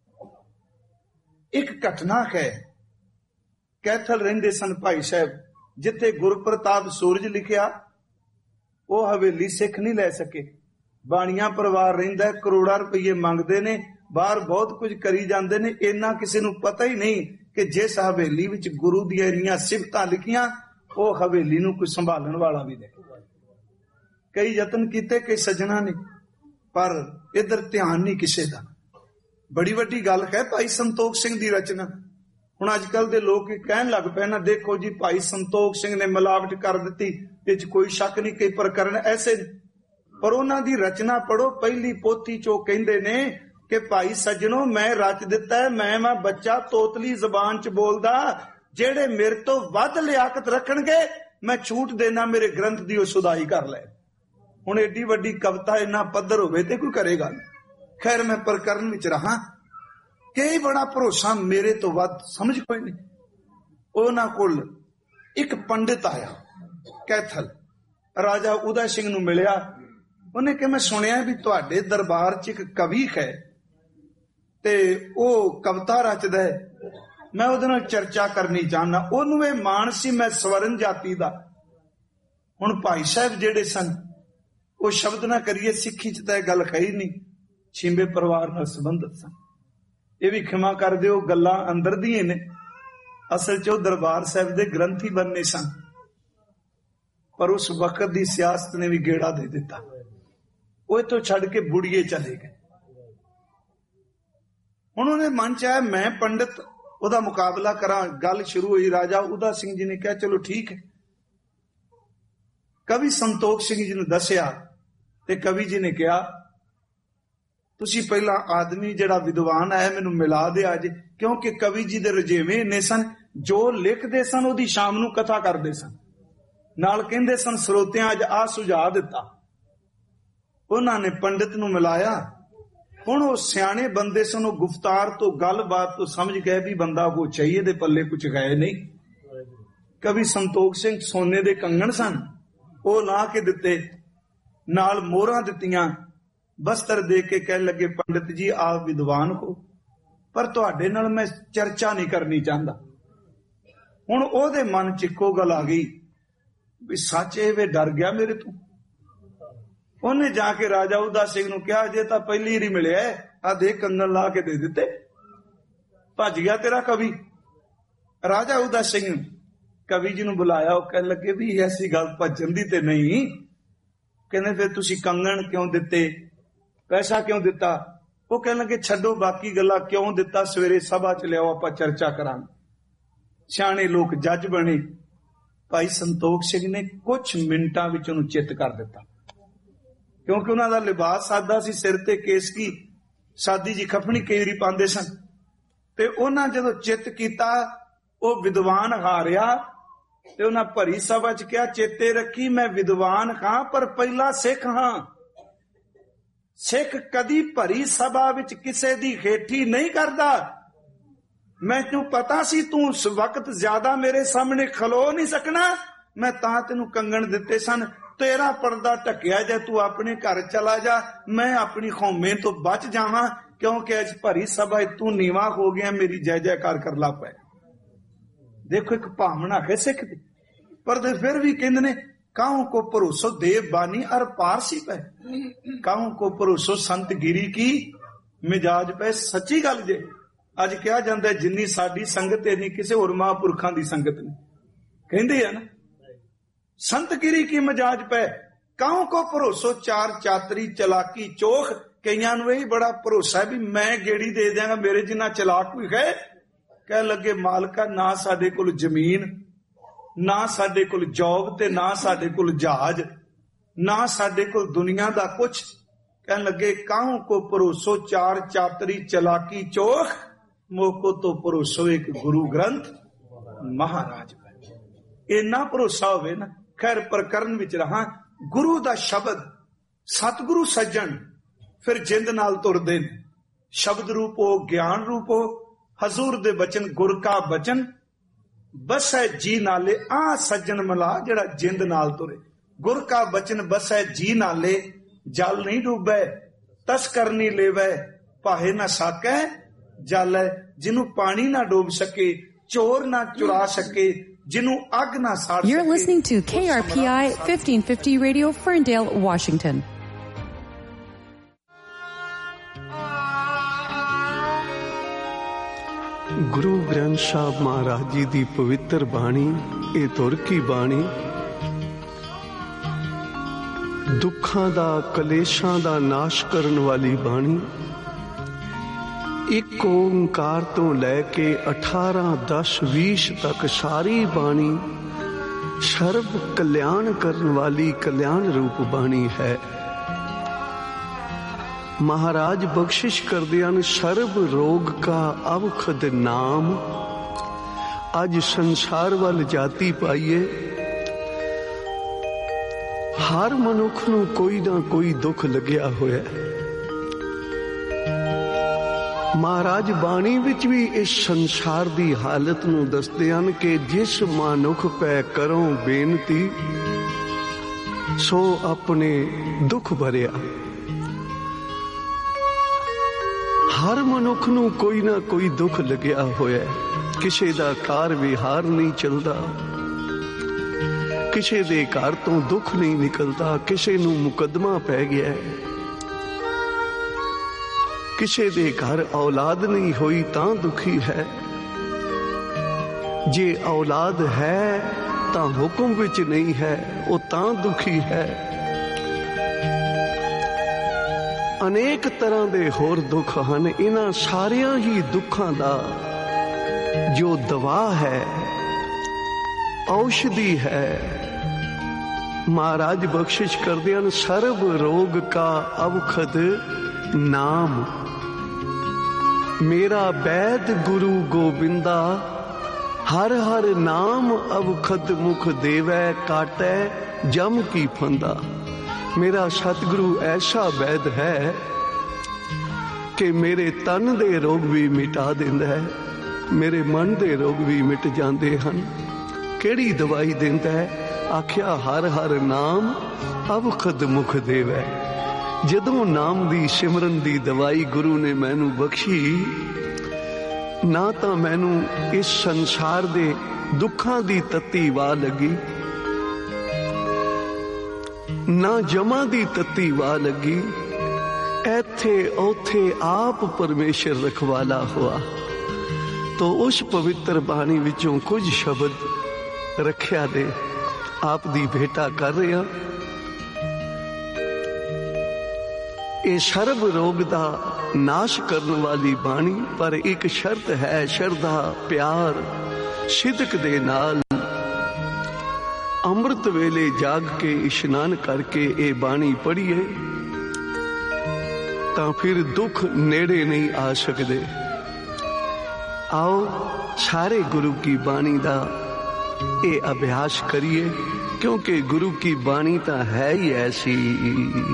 एक घटना है। कैथल रहिंदे सन भाई साहब, जिथे गुरप्रताप सूरज लिखिया वो हवेली सिख नहीं लै सके। बाणिया परिवार रहिंदा, करोड़ा रुपये मंगते ने, बाहर बहुत कुछ करी जाते ने, इन्ना किसी नूं पता ही नहीं कि जिस हवेली विच गुरु दियां इन्नियां सिफतां लिखियां वो हवेली नूं कोई संभालण वाला भी नहीं। कई यतन कीते कई सज्जणा ने, पर इधर ध्यान नहीं किसी का। बड़ी वड्डी गल है भाई संतोख सिंह दी रचना। हुण अजकल दे लोग कहण लग पे ना, देखो जी भाई संतोख सिंह ने मिलावट कर दी, इस कोई शक नहीं, कई प्रकरण ऐसे। पर उन्हां दी रचना पढ़ो, पहली पोथी चो कहंदे ने कि भाई सज्जनों मैं रच दिता है, मैं बच्चा तोतली जबान च बोलदा, जेड़े मेरे तो वध लियाकत रखणगे मैं छूट देना मेरे ग्रंथ दी सुधाई कर ले। हुण एडी वड्डी कविता इन्ना पद्धर होवे ते कोई करेगा। खैर मैं प्रकरण विच रहा, कई बड़ा भरोसा मेरे तो वध समझ कोई नहीं। उन्हां कोल एक पंडित आया कैथल, राजा उदय सिंह नूं मिलिया। उन्हें कि मैं सुनिया भी तुहाडे दरबार च एक कवि है ते ओ कविता रचदा है, मैं उहदे नाल चर्चा करनी चाहना। ओनू ये मान सी मैं स्वर्ण जाति दा। हुण भाई साहब जेड़े सन वो शब्द ना करिए, सिक्खी च तां गल है ही नहीं, छिंबे परिवार नाल संबंधित सन। ये भी खिमा कर दिओ, गल्लां अंदर दी ने, असल च दरबार साहब दे ग्रंथी बनने सन। पर उस वक्त दी सियासत ने भी गेड़ा दे दिता, वो तो छड़ के बुढ़िए चले गए। उन्होंने मन चाहे मैं पंडित ओदा मुकाबला करा। गल शुरू हुई, राजा उदय सिंह जी ने कहा चलो ठीक है। कवि संतोख सिंह जी ने दसिया ते कवि जी ने कहा तुसी पहला आदमी जड़ा विद्वान है मैनू मिला दे अज, क्योंकि कवि जी दे रजेवे इन्ने सन, जो लिखदे सन ओदी शाम नू कथा करदे सन, नाल कहंदे सन स्रोतियां अज आ सुझा दिता। उन्होंने पंडित नू मिलाया। हुण वो सियाणे बंदे सन, गुफ्तार तो गलबात तो समझ गए भी बंदा वो चाहिए दे पल्ले कुछ गए नहीं। कवि संतोख सिंह सोने दे कंगन सन, वो ला के दिते, नाल मोहरां दित्तियां, बस्तर दे के कह लगे पंडित जी आप विद्वान हो, पर तुहाडे नाल मैं चर्चा नहीं करनी चाहता। हुण ओहदे मन च इक्को गल आ गई भी सच वे डर गया मेरे तो। उन्हें जाके राजा उदय सिंह नूं कहा जे तां पहली वारी मिलिया आ दे कंगन ला के दे दिते, भज गया तेरा कवि। राजा उदय सिंह कवि जी नूं बुलाया, वो कह लगे भी ऐसी गल भजन दी ते नहीं। कहने फिर तुसी कंगन क्यों दिते, पैसा क्यों दिता? वो कह लगे छड्डो बाकी गल्लां, क्यों दिता सवेरे सभा च लियाओ आपां चर्चा करांगे। सियाणे लोग जज बने। भाई संतोख सिंह ने कुछ मिनटां विच उहनूं चित कर दिता, क्योंकि उन्हां दा लिबास सादा सी, सिर ते केस की सादी जी खफनी कई वारी पांदे सन। ते उन्हां जदों चित कीता वो विद्वान हारिया ते उन्हां भरी सभा च कहा चेते रखी मैं विद्वान हां पर पहला सिख हां। सिख कदी भरी सभा विच किसे दी हेठी नहीं करदा। मैनू पता सी तू उस वक्त ज्यादा मेरे सामने खलो नहीं सकना, मैं तां तेनू कंगन दिते सन। तेरा पर्दा ढकिया जाए, तू अपने घर चला जा, मैं अपनी खौमे तो बच जावां, क्योंकि अज भरी सभा तू नीवा हो गया, मेरी जय जयकार कर ला पाए। देखो एक भावना है सिख दी, पर फिर भी कहंदे ने काहू को भरोसो देव बानी और पारसी पे, काहू को भरोसो संत गिरी की मिजाज पे। सच्ची गल जे अज कहा जाता है जिन्नी साडी संगत है, किसी होर महापुरखों की संगत नहीं, कहंदे है ना संत गिरी की मिजाज पे। काहू को भरोसो चार चातरी चलाकी चोख, कईयां नूं यही बड़ा भरोसा है भी मैं गेड़ी दे देंगा, मेरे जिन्ना चलाक कोई है। कह लगे मालका ना साडे कोल जमीन, ना साडे कोल जॉब ते ना साडे कोल जहाज, ना साडे कोल दुनिया दा कुछ। कह लगे काहू को भरोसो चार चातरी चलाकी चोख, मोको तो भरोसो एक गुरु ग्रंथ महाराज पे। इन्ना भरोसा होवे ना। खैर प्रकरण विच रहा, गुरु दा शब्द सतगुरु सज्जन फिर जिंद नाल तुरदे ने। शब्द रूप हो, ज्ञान रूप हो, हजूर दे बचन गुर का बचन बसै जी नाले। आ सज्जन मला जड़ा जिंद नाल तुरे, गुर का बचन बसै जी नाले। जल नहीं डूबे तस्कर नहीं लेवै, पाहे ना साकै जल है। जिन्हों पानी ना डूब सके, चोर ना चुरा सके, जिन्हों अग ना साड़ सके। You're listening to KRPI 1550 Radio, Ferndale, Washington. Guru Granth साहब महाराज जी दी पवित्र बाणी, ये तुर की बाणी दुखां दा कलेशां दा नाश करन वाली बाणी। एक ओंकार तो लैके 18, 10, 20 तक सारी बाणी सर्व कल्याण करन वाली कल्याण रूप बाणी है। महाराज बख्शिश करदियां सर्व रोग का अवखद नाम। अज संसार वाल जाती पाइए, हर मनुख नूं कोई ना कोई दुख लग्या होया। महाराज बाणी विच भी इस संसार दी हालत नूं दसदे हन कि जिस मनुख पै करो बेनती, सो अपने दुख भरिया। हर मनुख नूं कोई ना कोई दुख लग्या होया। किसी दा कार विहार नहीं चलदा, किसी दे घर तो दुख नहीं निकलता, किसी नूं मुकदमा पै गया है, किसी दे घर औलाद नहीं होई तां दुखी है। जे औलाद है तां हुक्म विच नहीं है, वो तां दुखी है। अनेक तरह दे होर दुख हन। इन्हां सारियां ही दुखां दा जो दवा है, औषधि है, महाराज बख्शिश करदे हन सर्व रोग का अवखद नाम। मेरा वैद गुरु गोबिंदा, हर हर नाम अवखद मुख देवै, काटै जम की फंदा। मेरा सतगुरु ऐसा वैद है कि मेरे तन दे रोग भी मिटा देंदा है, मेरे मन दे रोग भी मिट जाते हैं। केड़ी दवाई देंदा है? आख्या हर हर नाम अवखद मुख देवै। जदों नाम दी सिमरन दी दवाई गुरु ने मैनू बख्शी, ना तां मैनू इस संसार दे दुखां दी तत्ती वाह लगी, ना जमा दी तत्ती वाह लगी। ऐथे औथे आप परमेश्वर रखवाला हुआ। तो उस पवित्र बाणी विचों कुछ शब्द रखिया दे आप दी भेटा कर रहे हैं। ये सर्व रोग दा नाश करने वाली बाणी, पर एक शर्त है, श्रद्धा प्यार सिदक दे नाल अमृत वेले जाग के इशनान करके ये बाणी पढ़िए, तां फिर दुख नेड़े नहीं आ सकते। आओ सारे गुरु की बाणी दा ये अभ्यास करिए, क्योंकि गुरु की बाणी तां है ही ऐसी।